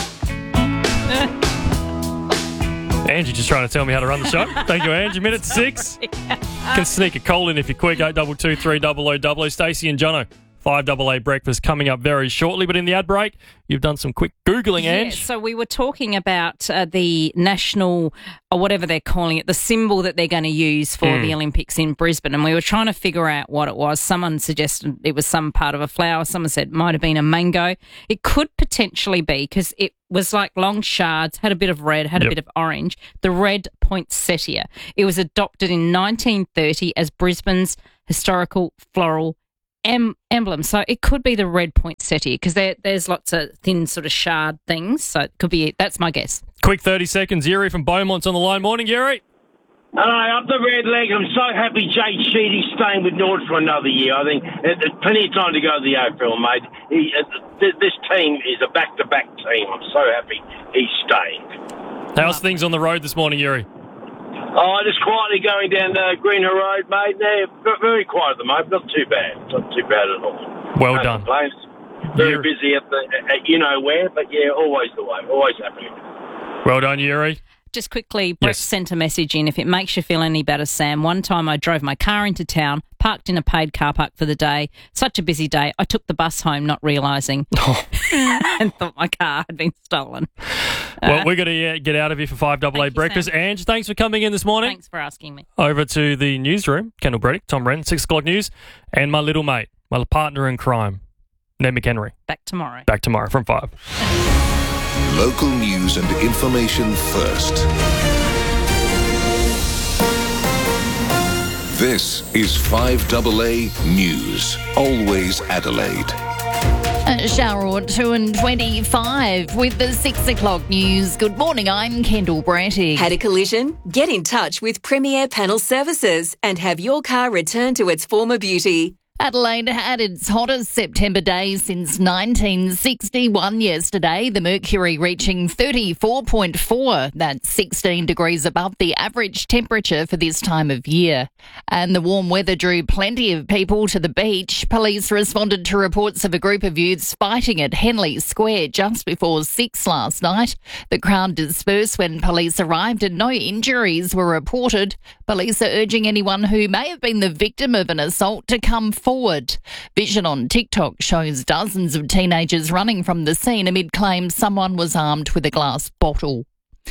Angie just trying to tell me how to run the show. Thank you, Angie. Minute six. Can sneak a call in if you're quick. eight two two three double oh double oh. Stacey and Jono five A A breakfast coming up very shortly. But in the ad break, you've done some quick Googling, Yeah, Ange. so we were talking about uh, the national, or whatever they're calling it, the symbol that they're going to use for Mm. the Olympics in Brisbane. And we were trying to figure out what it was. Someone suggested it was some part of a flower. Someone said it might have been a mango. It could potentially be because it was like long shards, had a bit of red, had Yep. a bit of orange. The red poinsettia. It was adopted in nineteen thirty as Brisbane's historical floral em- emblem. So it could be the red poinsettia because there, there's lots of thin sort of shard things. So it could be it. That's my guess. Quick thirty seconds. Yuri from Beaumont's on the line. Morning, Yuri. Hello, up the red leg. I'm so happy Jake Sheedy's staying with Nord for another year. I think uh, there's plenty of time to go to the A F L, mate. He, uh, th- this team is a back-to-back team. I'm so happy he's staying. How's things on the road this morning, Yuri? Oh, just quietly going down uh, Greenhill Road, mate. They're v- very quiet at the moment. Not too bad. Not too bad at all. Well no done. complaints. Very busy at the, at you know where, but yeah, always the way. Always happening. Well done, Yuri. Just quickly, Brett sent a message in. If it makes you feel any better, Sam, one time I drove my car into town, parked in a paid car park for the day. Such a busy day. I took the bus home, not realising, and thought my car had been stolen. Well, Uh, we're going to uh, get out of here for five A A breakfast. Ange, thanks for coming in this morning. Thanks for asking me. Over to the newsroom. Kendall Bredick, Tom Wren, six o'clock news, and my little mate, my partner in crime, Ned McHenry. Back tomorrow. Back tomorrow from five. Local news and information first. This is five A A News. Always Adelaide. A shower or two and twenty-five with the six o'clock news. Good morning, I'm Kendall Bratty. Had a collision? Get in touch with Premier Panel Services and have your car returned to its former beauty. Adelaide had its hottest September day since nineteen sixty-one yesterday, the mercury reaching thirty-four point four. That's sixteen degrees above the average temperature for this time of year. And the warm weather drew plenty of people to the beach. Police responded to reports of a group of youths fighting at Henley Square just before six last night. The crowd dispersed when police arrived and no injuries were reported. Police are urging anyone who may have been the victim of an assault to come forward. Vision on TikTok shows dozens of teenagers running from the scene amid claims someone was armed with a glass bottle.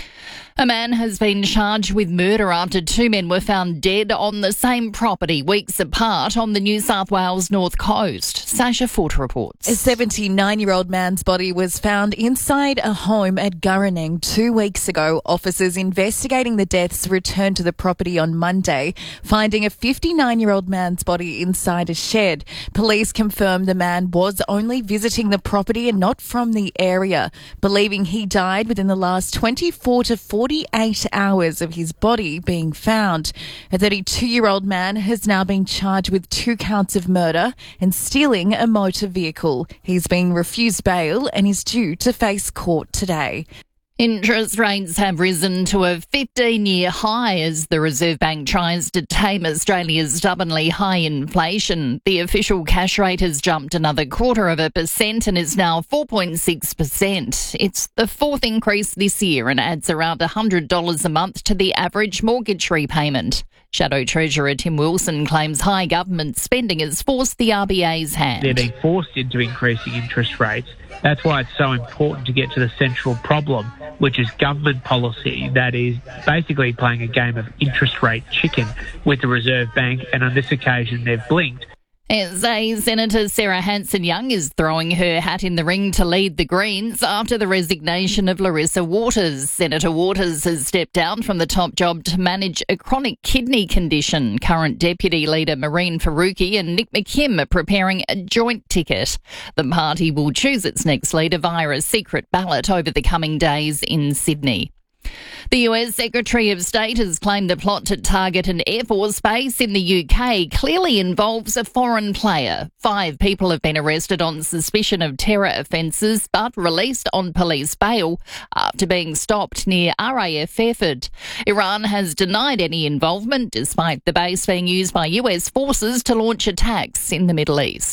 A man has been charged with murder after two men were found dead on the same property weeks apart on the New South Wales North Coast. Sasha Foote reports. A seventy-nine-year-old man's body was found inside a home at Gurreneng two weeks ago. Officers investigating the deaths returned to the property on Monday, finding a fifty-nine-year-old man's body inside a shed. Police confirmed the man was only visiting the property and not from the area, believing he died within the last twenty-four to forty-eight hours of his body being found. A thirty-two-year-old man has now been charged with two counts of murder and stealing a motor vehicle. He's been refused bail and is due to face court today. Interest rates have risen to a fifteen-year high as the Reserve Bank tries to tame Australia's stubbornly high inflation. The official cash rate has jumped another quarter of a percent and is now four point six percent. It's the fourth increase this year and adds around one hundred dollars a month to the average mortgage repayment. Shadow Treasurer Tim Wilson claims high government spending has forced the R B A's hand. They're being forced into increasing interest rates. That's why it's so important to get to the central problem, which is government policy that is basically playing a game of interest rate chicken with the Reserve Bank, and on this occasion they've blinked. S A Senator Sarah Hanson-Young is throwing her hat in the ring to lead the Greens after the resignation of Larissa Waters. Senator Waters has stepped down from the top job to manage a chronic kidney condition. Current Deputy Leader Maureen Faruqi and Nick McKim are preparing a joint ticket. The party will choose its next leader via a secret ballot over the coming days in Sydney. The U S Secretary of State has claimed the plot to target an Air Force base in the U K clearly involves a foreign player. Five people have been arrested on suspicion of terror offences but released on police bail after being stopped near R A F Fairford. Iran has denied any involvement despite the base being used by U S forces to launch attacks in the Middle East.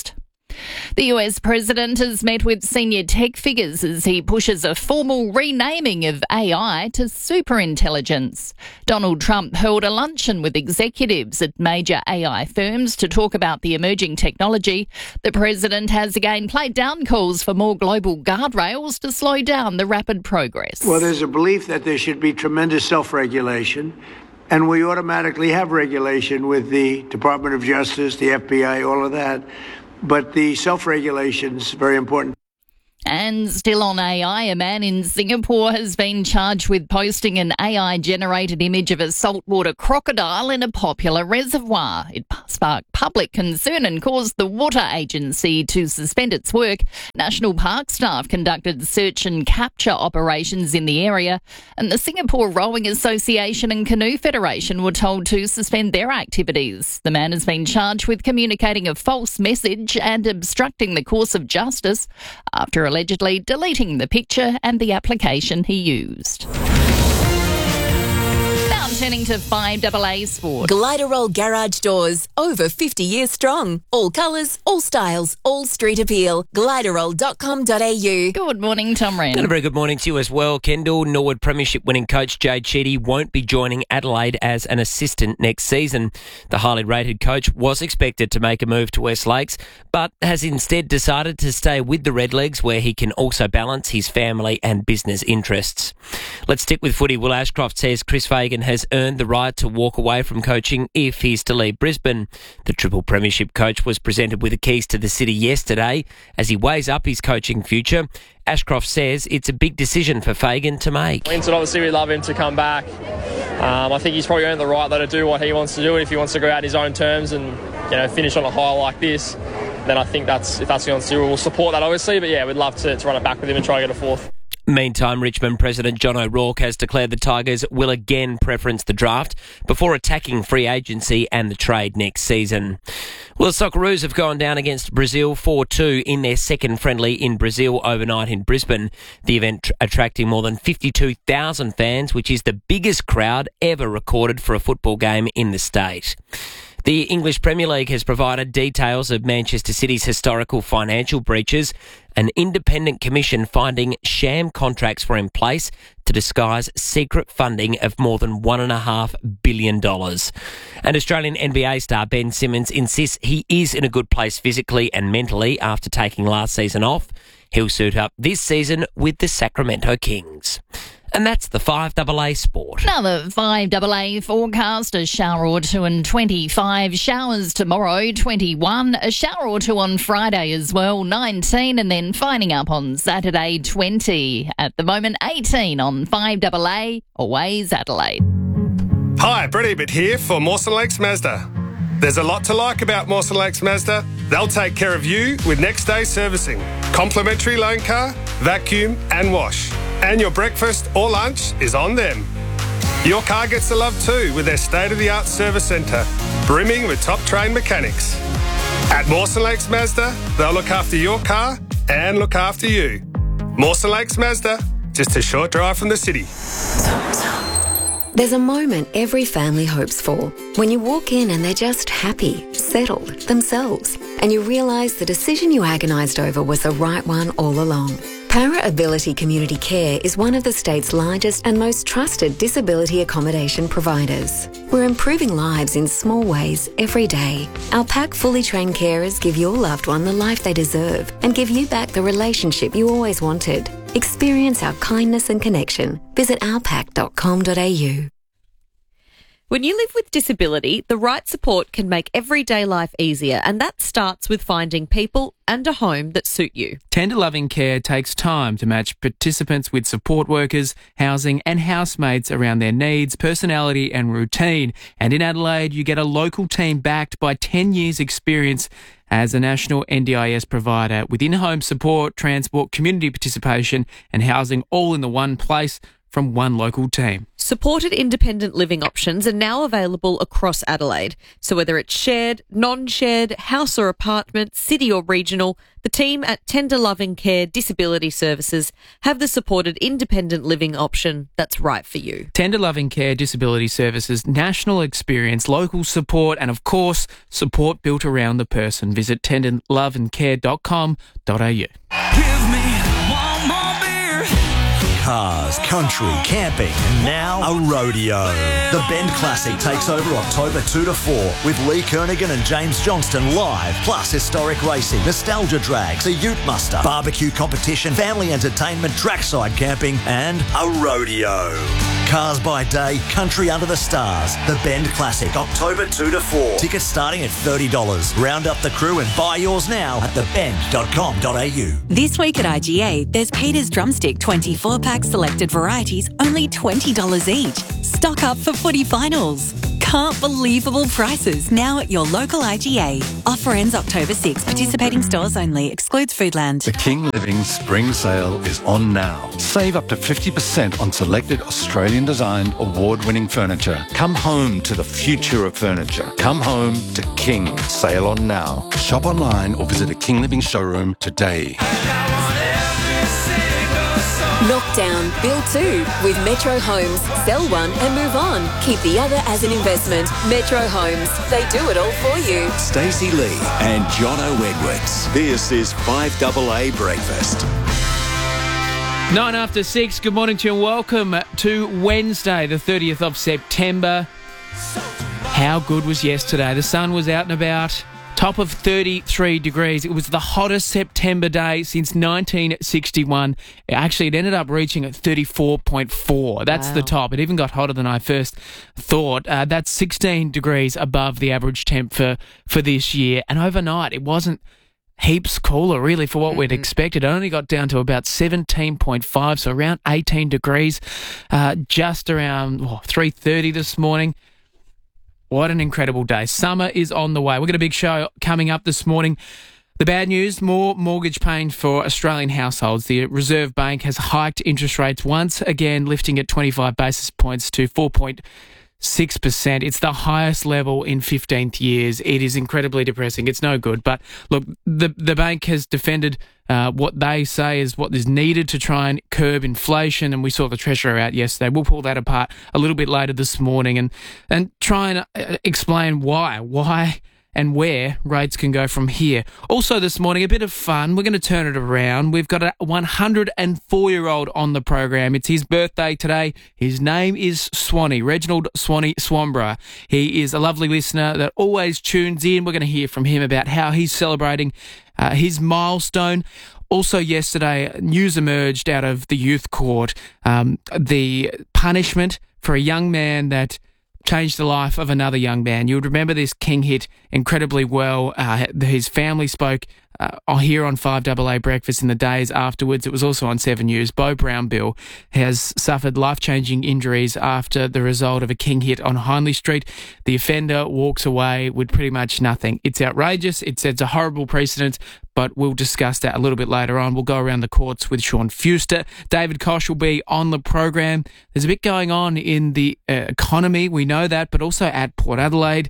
The U S president has met with senior tech figures as he pushes a formal renaming of A I to superintelligence. Donald Trump held a luncheon with executives at major A I firms to talk about the emerging technology. The president has again played down calls for more global guardrails to slow down the rapid progress. Well, there's a belief that there should be tremendous self-regulation, and we automatically have regulation with the Department of Justice, the F B I, all of that. But the self-regulation is very important. And still on A I, a man in Singapore has been charged with posting an A I-generated image of a saltwater crocodile in a popular reservoir. It sparked public concern and caused the Water Agency to suspend its work. National Park staff conducted search and capture operations in the area, and the Singapore Rowing Association and Canoe Federation were told to suspend their activities. The man has been charged with communicating a false message and obstructing the course of justice after allegedly deleting the picture and the application he used. Now turning to five A A Sport. Gliderol Garage Doors, over fifty years strong. All colours, all styles, all street appeal. Gliderol dot com dot a u. Good morning, Tom Wren. And a very good morning to you as well, Kendall. Norwood Premiership winning coach Jade Sheedy won't be joining Adelaide as an assistant next season. The highly rated coach was expected to make a move to West Lakes, but has instead decided to stay with the Redlegs, where he can also balance his family and business interests. Let's stick with footy. Will Ashcroft says Chris Fagan has earned the right to walk away from coaching if he's to leave Brisbane. The triple premiership coach was presented with the keys to the city yesterday as he weighs up his coaching future. Ashcroft says it's a big decision for Fagan to make. Winston, obviously we'd love him to come back. Um, I think he's probably earned the right though to do what he wants to do. If he wants to go out his own terms and, you know, finish on a high like this, then I think that's if that's what he wants to do, we'll support that obviously. But yeah, we'd love to, to run it back with him and try and get a fourth. Meantime, Richmond President John O'Rourke has declared the Tigers will again preference the draft before attacking free agency and the trade next season. Well, the Socceroos have gone down against Brazil four two in their second friendly in Brazil overnight in Brisbane. The event tr- attracting more than fifty-two thousand fans, which is the biggest crowd ever recorded for a football game in the state. The English Premier League has provided details of Manchester City's historical financial breaches. An independent commission finding sham contracts were in place to disguise secret funding of more than one point five billion dollars. And Australian N B A star Ben Simmons insists he is in a good place physically and mentally after taking last season off. He'll suit up this season with the Sacramento Kings. And that's the five A A Sport. Another five A A forecast, a shower or two and twenty-five. Showers tomorrow, twenty-one. A shower or two on Friday as well, nineteen. And then finding up on Saturday, twenty. At the moment, eighteen on five A A. Always Adelaide. Hi, Brett Ebert here for Mawson Lakes Mazda. There's a lot to like about Mawson Lakes Mazda. They'll take care of you with next day servicing, complimentary loan car, vacuum and wash. And your breakfast or lunch is on them. Your car gets the love too with their state-of-the-art service centre, brimming with top-trained mechanics. At Mawson Lakes Mazda, they'll look after your car and look after you. Mawson Lakes Mazda, just a short drive from the city. There's a moment every family hopes for. When you walk in and they're just happy, settled, themselves, and you realise the decision you agonised over was the right one all along. Para Ability Community Care is one of the state's largest and most trusted disability accommodation providers. We're improving lives in small ways every day. Our P A C fully trained carers give your loved one the life they deserve and give you back the relationship you always wanted. Experience our kindness and connection. Visit our pac dot com dot a u. When you live with disability, the right support can make everyday life easier, and that starts with finding people and a home that suit you. Tender loving care takes time to match participants with support workers, housing and housemates around their needs, personality and routine. And in Adelaide, you get a local team backed by ten years experience as a national N D I S provider with in-home support, transport, community participation and housing all in the one place. from one local team. Supported independent living options are now available across Adelaide. So whether it's shared, non-shared, house or apartment, city or regional, the team at Tender Loving Care Disability Services have the supported independent living option that's right for you. Tender Loving Care Disability Services, national experience, local support, and of course, support built around the person. Visit tender love and care dot com dot a u. Cars, country, camping, and now a rodeo. The Bend Classic takes over October two to four with Lee Kernaghan and James Johnston live, plus historic racing, nostalgia drags, a ute muster, barbecue competition, family entertainment, trackside camping, and a rodeo. Cars by day, country under the stars. The Bend Classic, October two to four. Tickets starting at thirty dollars. Round up the crew and buy yours now at the bend dot com dot a u. This week at I G A, there's Peter's Drumstick twenty-four pack selected varieties, only twenty dollars each. Stock up for footy finals. Can't believable prices now at your local I G A. Offer ends October sixth. Participating stores only. Excludes Foodland. The King Living Spring Sale is on now. Save up to fifty percent on selected Australian-designed, award-winning furniture. Come home to the future of furniture. Come home to King. Sale on now. Shop online or visit a King Living showroom today. Knockdown, build two with Metro Homes. Sell one and move on. Keep the other as an investment. Metro Homes. They do it all for you. Stacey Lee and Jono Edwards. This is five double A Breakfast. Nine after six, good morning to you and welcome to Wednesday, the thirtieth of September. How good was yesterday? The sun was out and about. Top of thirty-three degrees. It was the hottest September day since nineteen sixty-one. Actually, it ended up reaching at thirty-four point four. That's Wow. the top. It even got hotter than I first thought. Uh, that's sixteen degrees above the average temp for, for this year. And overnight, it wasn't heaps cooler, really, for what mm-hmm. we'd expected. It only got down to about seventeen point five, so around eighteen degrees, uh, just around oh, three thirty this morning. What an incredible day. Summer is on the way. We've got a big show coming up this morning. The bad news, more mortgage pain for Australian households. The Reserve Bank has hiked interest rates once again, lifting at twenty-five basis points to four point six percent. It's the highest level in fifteen years. It is incredibly depressing. It's no good. But look, the the bank has defended uh, what they say is what is needed to try and curb inflation. And we saw the Treasurer out yesterday. We'll pull that apart a little bit later this morning and, and try and uh, explain why. Why and where rates can go from here. Also this morning, a bit of fun. We're going to turn it around. We've got a one hundred four-year-old on the program. It's his birthday today. His name is Swanee, Reginald Swanee Swanborough. He is a lovely listener that always tunes in. We're going to hear from him about how he's celebrating uh, his milestone. Also yesterday, news emerged out of the youth court, um, the punishment for a young man that changed the life of another young man. You would remember this King hit incredibly well. Uh, his family spoke uh, here on five double A Breakfast in the days afterwards. It was also on Seven News. Beau Brownbill has suffered life-changing injuries after the result of a King hit on Hindley Street. The offender walks away with pretty much nothing. It's outrageous. It sets a horrible precedent, but we'll discuss that a little bit later on. We'll go around the courts with Sean Fuster. David Koch will be on the program. There's a bit going on in the uh, economy, we know that, but also at Port Adelaide.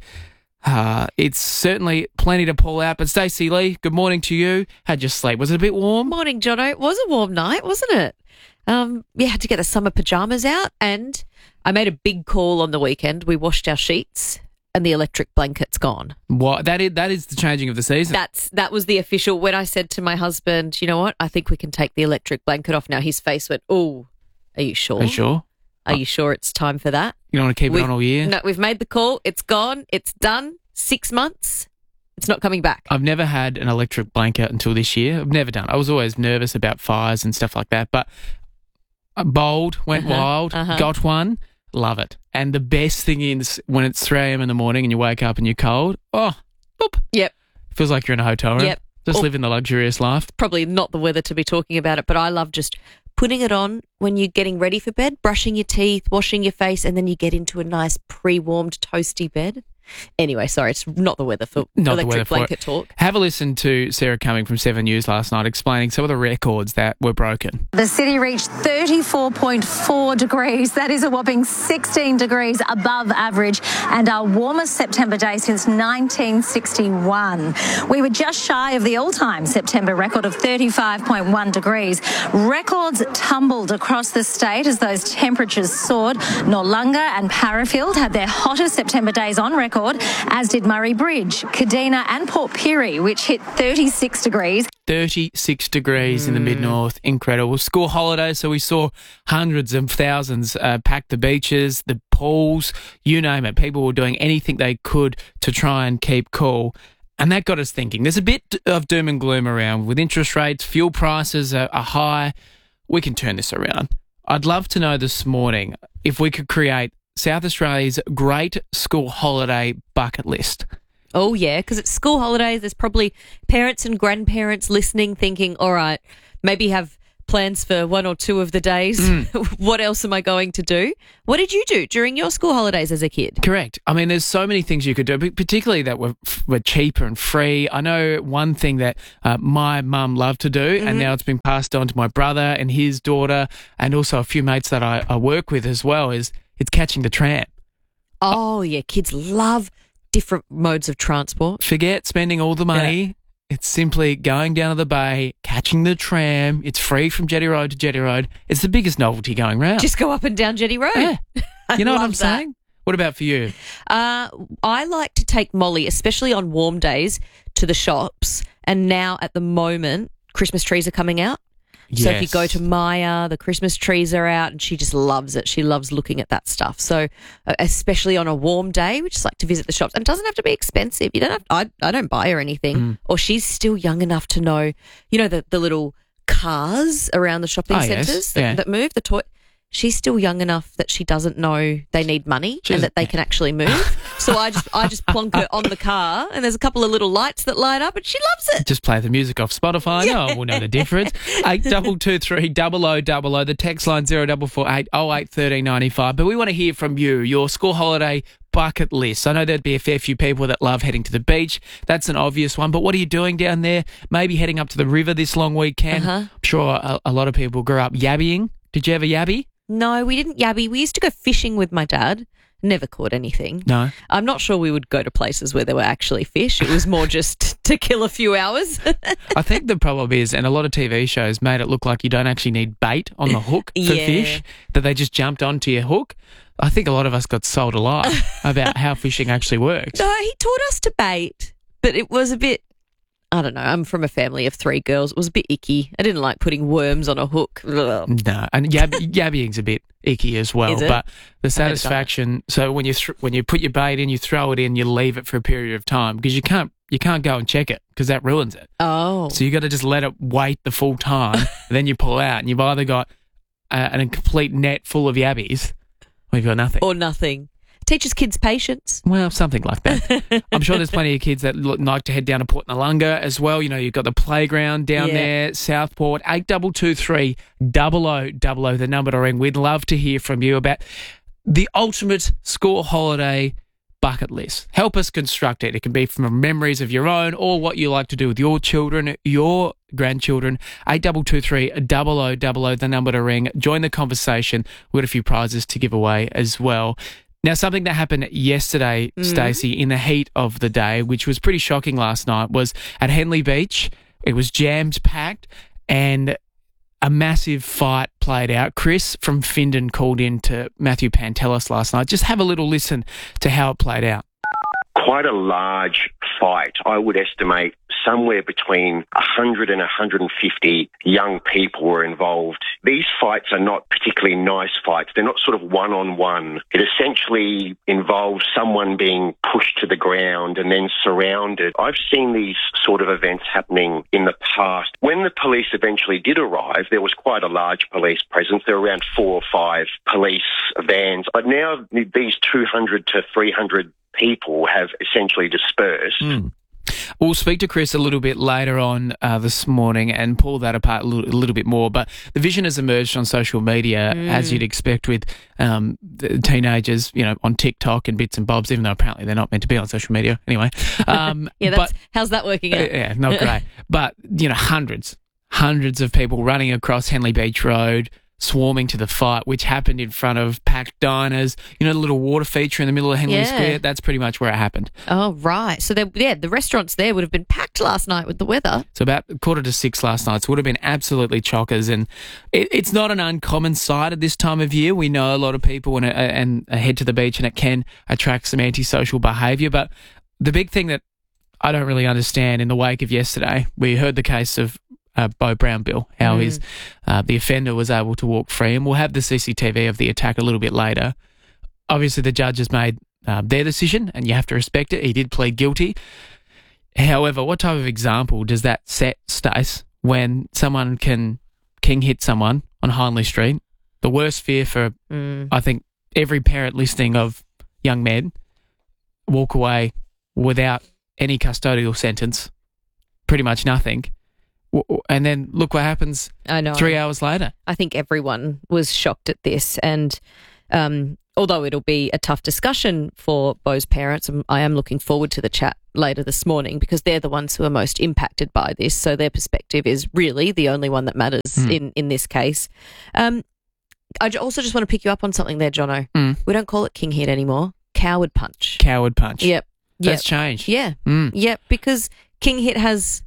Uh, it's certainly plenty to pull out. But Stacey Lee, good morning to you. How'd you sleep? Was it a bit warm? Morning, Jono. It was a warm night, wasn't it? Um, yeah, had to get the summer pyjamas out, and I made a big call on the weekend. We washed our sheets, and the electric blanket's gone. What that is? That is the changing of the season. That's that was the official. When I said to my husband, you know what? I think we can take the electric blanket off now. His face went, "Oh, are you sure? Are you sure? Are you sure it's time for that? You don't want to keep we've, it on all year? No, we've made the call. It's gone. It's done. Six months. It's not coming back." I've never had an electric blanket until this year. I've never done. I was always nervous about fires and stuff like that. But bold, went Uh-huh, wild, uh-huh. got one, love it. And the best thing is when it's three a.m. in the morning and you wake up and you're cold, oh, boop. Yep. Feels like you're in a hotel room. Yep. Just Or- living the luxurious life. Probably not the weather to be talking about it, but I love just putting it on when you're getting ready for bed, brushing your teeth, washing your face, and then you get into a nice pre-warmed, toasty bed. Anyway, sorry, it's not the weather for Not the electric weather for blanket it. talk. Have a listen to Sarah Cumming from Seven News last night explaining some of the records that were broken. The city reached thirty-four point four degrees. That is a whopping sixteen degrees above average and our warmest September day since nineteen sixty-one. We were just shy of the all-time September record of thirty-five point one degrees. Records tumbled across the state as those temperatures soared. Noarlunga and Parafield had their hottest September days on record, as did Murray Bridge, Kadina and Port Pirie, which hit thirty-six degrees. thirty-six degrees mm. in the mid-north. Incredible. School holidays, so we saw hundreds of thousands uh, pack the beaches, the pools, you name it. People were doing anything they could to try and keep cool. And that got us thinking. There's a bit of doom and gloom around with interest rates, fuel prices are, are high. We can turn this around. I'd love to know this morning if we could create South Australia's great school holiday bucket list. Oh, yeah, because it's school holidays. There's probably parents and grandparents listening thinking, all right, maybe have plans for one or two of the days. Mm. What else am I going to do? What did you do during your school holidays as a kid? Correct. I mean, there's so many things you could do, but particularly that were, were cheaper and free. I know one thing that uh, my mum loved to do, mm-hmm. and now it's been passed on to my brother and his daughter and also a few mates that I, I work with as well, is it's catching the tram. Oh, yeah, kids love different modes of transport. Forget spending all the money. Yeah. It's simply going down to the bay, catching the tram. It's free from Jetty Road to Jetty Road. It's the biggest novelty going round. Just go up and down Jetty Road. Yeah. You know what I'm that. saying? What about for you? Uh, I like to take Molly, especially on warm days, to the shops. And now at the moment, Christmas trees are coming out. Yes. So if you go to Maya, the Christmas trees are out and she just loves it. She loves looking at that stuff. So uh, especially on a warm day, we just like to visit the shops. And it doesn't have to be expensive. You don't have, I, I don't buy her anything. Mm. Or she's still young enough to know, you know, the, the little cars around the shopping oh, centres yes. that, yeah. that move, the toy. She's still young enough that she doesn't know they need money She's, and that they can actually move. So I just I just plonk her on the car and there's a couple of little lights that light up and she loves it. Just play the music off Spotify. Yeah. No one will know the difference. eight two two three, double oh double oh, the text line zero four four eight oh eight one three nine five. But we want to hear from you, your school holiday bucket list. I know there'd be a fair few people that love heading to the beach. That's an obvious one. But what are you doing down there? Maybe heading up to the river this long weekend. Uh-huh. I'm sure a, a lot of people grew up yabbying. Did you ever yabby? No, we didn't yabby. We used to go fishing with my dad. Never caught anything. No. I'm not sure we would go to places where there were actually fish. It was more just to kill a few hours. I think the problem is, and a lot of T V shows made it look like you don't actually need bait on the hook for Yeah. fish, that they just jumped onto your hook. I think a lot of us got sold a lie about how fishing actually works. No, he taught us to bait, but it was a bit, I don't know, I'm from a family of three girls. It was a bit icky. I didn't like putting worms on a hook. Ugh. No, and yab- yabbying's a bit icky as well. Is it? But the I've never done satisfaction. So when you th- when you put your bait in, you throw it in, you leave it for a period of time because you can't you can't go and check it because that ruins it. Oh, So you got to just let it wait the full time, and then you pull out, and you've either got uh, a complete net full of yabbies, or you've got nothing. or nothing. Teaches kids patience. Well, something like that. I'm sure there's plenty of kids that look, like to head down to Port Noarlunga as well. You know, you've got the playground down Yeah. there, Southport, eight two two three, double oh double oh, the number to ring. We'd love to hear from you about the ultimate school holiday bucket list. Help us construct it. It can be from memories of your own or what you like to do with your children, your grandchildren. eight two two three, double oh double oh, the number to ring. Join the conversation. We've got a few prizes to give away as well. Now, something that happened yesterday, Mm. Stacey, in the heat of the day, which was pretty shocking last night, was at Henley Beach. It was jammed packed and a massive fight played out. Chris from Findon called in to Matthew Pantelis last night. Just have a little listen to how it played out. Quite a large fight. I would estimate somewhere between one hundred and one hundred fifty young people were involved. These fights are not particularly nice fights. They're not sort of one-on-one. It essentially involves someone being pushed to the ground and then surrounded. I've seen these sort of events happening in the past. When the police eventually did arrive, there was quite a large police presence. There were around four or five police vans. But now these two hundred to three hundred people have essentially dispersed. Mm. We'll speak to Chris a little bit later on uh, this morning and pull that apart a little, a little bit more. But the vision has emerged on social media, Mm. as you'd expect with um, the teenagers, you know, on TikTok and bits and bobs, even though apparently they're not meant to be on social media anyway. Um, Yeah, that's, but, how's that working out? yeah, not great. But, you know, hundreds, hundreds of people running across Henley Beach Road, swarming to the fight, which happened in front of packed diners. You know, the little water feature in the middle of Henley Yeah. Square? That's pretty much where it happened. Oh, right. So, there- yeah, the restaurants there would have been packed last night with the weather. So about quarter to six last night. So it would have been absolutely chockers. And it, it's not an uncommon sight at this time of year. We know a lot of people and, and head to the beach, and it can attract some antisocial behaviour. But the big thing that I don't really understand in the wake of yesterday, we heard the case of Uh, Bo Brown Bill, how Mm. his uh, the offender was able to walk free, and we'll have the C C T V of the attack a little bit later. Obviously, the judge has made uh, their decision, and you have to respect it. He did plead guilty. However, what type of example does that set, Stace, when someone can king hit someone on Hindley Street? The worst fear for, Mm. I think, every parent listening of young men, walk away without any custodial sentence, pretty much nothing. W- And then look what happens I know. three hours later. I think everyone was shocked at this. And um, although it'll be a tough discussion for Bo's parents, I'm- I am looking forward to the chat later this morning because they're the ones who are most impacted by this. So their perspective is really the only one that matters Mm. in, in this case. Um, I j- also just want to pick you up on something there, Jono. Mm. We don't call it king hit anymore. Coward punch. Coward punch. Yep. That's Yep. changed. Yeah. Mm. Yep. Because king hit has,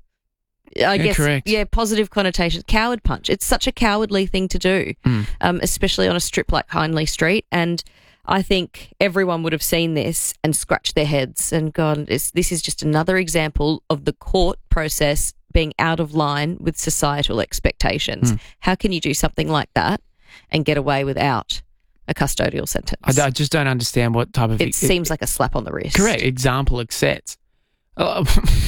I guess, Incorrect. yeah, positive connotations. Coward punch. It's such a cowardly thing to do, Mm. um, especially on a strip like Hindley Street. And I think everyone would have seen this and scratched their heads and gone, it's, this is just another example of the court process being out of line with societal expectations. Mm. How can you do something like that and get away without a custodial sentence? I, I just don't understand what type of... It seems like a slap on the wrist. Correct. Example accepts. Uh,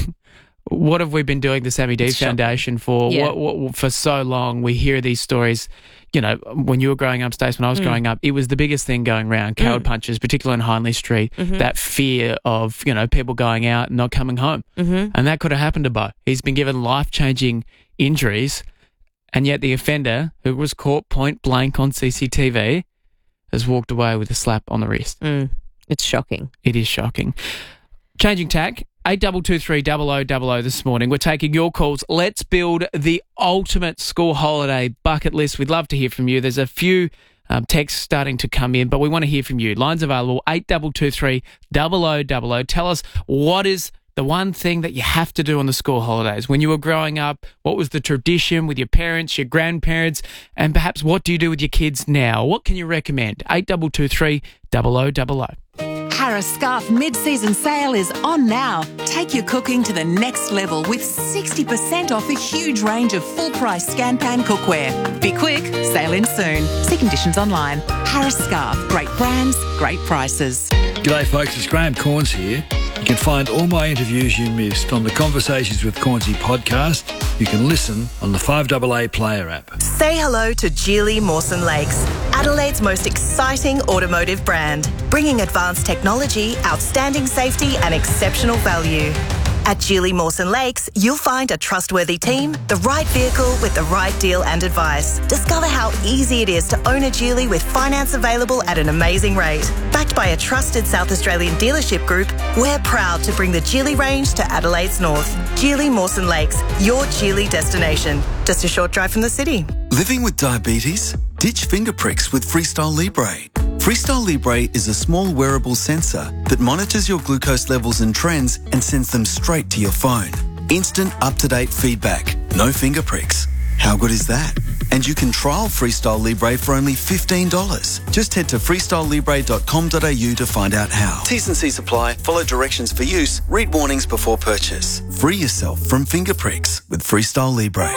what have we been doing the Sammy D It's shocking. Foundation for? Yeah. What, what, for so long, we hear these stories. You know, when you were growing up, Stace, when I was Mm. growing up, it was the biggest thing going around. Coward Mm. punches, particularly on Hindley Street. Mhm. That fear of, you know, people going out and not coming home. Mhm. And that could have happened to Bo. He's been given life-changing injuries, and yet the offender, who was caught point blank on C C T V, has walked away with a slap on the wrist. Mm. It's shocking. It is shocking. Changing tack, eight two two three double oh double oh this morning. We're taking your calls. Let's build the ultimate school holiday bucket list. We'd love to hear from you. There's a few um, texts starting to come in, but we want to hear from you. Lines available, eight two two three double oh double oh. Tell us, what is the one thing that you have to do on the school holidays? When you were growing up, what was the tradition with your parents, your grandparents, and perhaps what do you do with your kids now? What can you recommend? eight two two three double oh double oh. Harris Scarf mid-season sale is on now. Take your cooking to the next level with sixty percent off a huge range of full-price Scanpan cookware. Be quick, sale in soon. See conditions online. Harris Scarf, great brands, great prices. G'day folks, it's Graham Corns here. You can find all my interviews you missed on the Conversations with Cornsey podcast. You can listen on the five A A Player app. Say hello to Geely Mawson Lakes, Adelaide's most exciting automotive brand, bringing advanced technology, outstanding safety and exceptional value. At Geely Mawson Lakes, you'll find a trustworthy team, the right vehicle with the right deal and advice. Discover how easy it is to own a Geely with finance available at an amazing rate. Backed by a trusted South Australian dealership group, we're proud to bring the Geely range to Adelaide's north. Geely Mawson Lakes, your Geely destination. Just a short drive from the city. Living with diabetes? Ditch finger pricks with Freestyle Libre. Freestyle Libre is a small wearable sensor that monitors your glucose levels and trends and sends them straight to your phone. Instant, up-to-date feedback. No finger pricks. How good is that? And you can trial Freestyle Libre for only fifteen dollars. Just head to freestyle libre dot com dot a u to find out how. T's and C's apply. Follow directions for use. Read warnings before purchase. Free yourself from finger pricks with Freestyle Libre.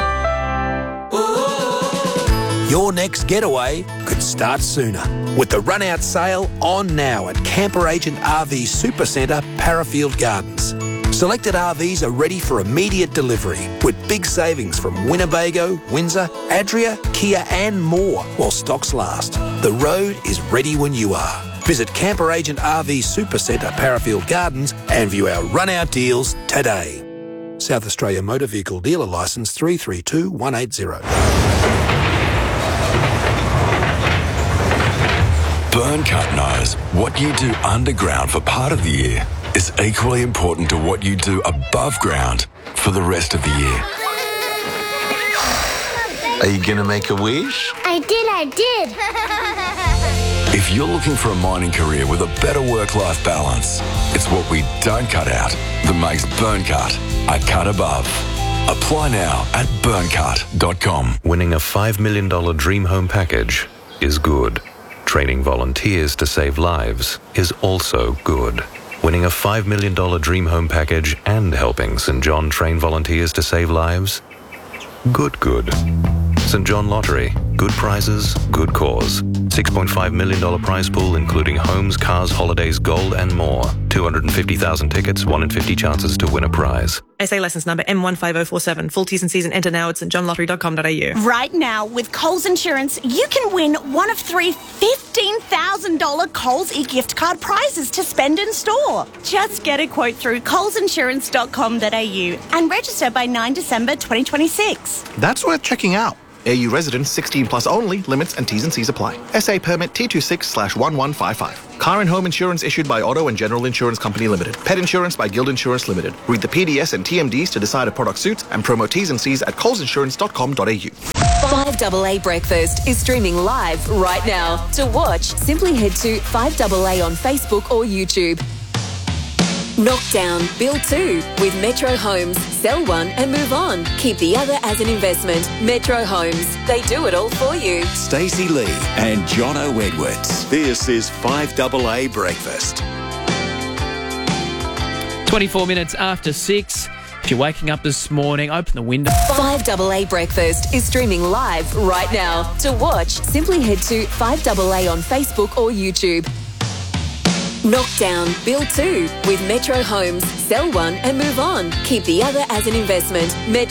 Your next getaway could start sooner with the run-out sale on now at Camper Agent R V Supercentre, Parafield Gardens. Selected R Vs are ready for immediate delivery with big savings from Winnebago, Windsor, Adria, Kia and more while stocks last. The road is ready when you are. Visit Camper Agent R V Supercentre, Parafield Gardens and view our run-out deals today. South Australia Motor Vehicle Dealer Licence three three two one eight zero. Burncut knows what you do underground for part of the year is equally important to what you do above ground for the rest of the year. Are you going to make a wish? I did, I did. If you're looking for a mining career with a better work-life balance, it's what we don't cut out that makes Burncut a cut above. Apply now at burncut dot com. Winning a five million dollars Dream Home package is good. Training volunteers to save lives is also good. Winning a five million dollars Dream Home package and helping St John train volunteers to save lives? Good, good. St John Lottery. Good prizes, good cause. six point five million dollars prize pool including homes, cars, holidays, gold and more. two hundred fifty thousand tickets, one in fifty chances to win a prize. S A licence number M one five zero four seven. Full T's and C's and enter now at st john lottery dot com dot a u. Right now, with Coles Insurance, you can win one of three fifteen thousand dollars Coles e-gift card prizes to spend in store. Just get a quote through coles insurance dot com dot a u and register by the ninth of December twenty twenty-six. That's worth checking out. A U residents sixteen plus only. Limits and T's and C's apply. S A permit T twenty-six slash one one five five. Car and home insurance issued by Auto and General Insurance Company Limited. Pet insurance by Guild Insurance Limited. Read the P D S and T M Ds to decide if product suits and promo T's and C's at coles insurance dot com dot a u. five A A Breakfast is streaming live right now. To watch, simply head to five A A on Facebook or YouTube. Knockdown, build two with Metro Homes. Sell one and move on. Keep the other as an investment. Metro Homes. They do it all for you. Stacey Lee and Jono Edwards. This is five A A Breakfast. twenty-four minutes after six. If you're waking up this morning, open the window. five A A Breakfast is streaming live right now. To watch, simply head to five A A on Facebook or YouTube. Knockdown, build two with Metro Homes. Sell one and move on. Keep the other as an investment. Metro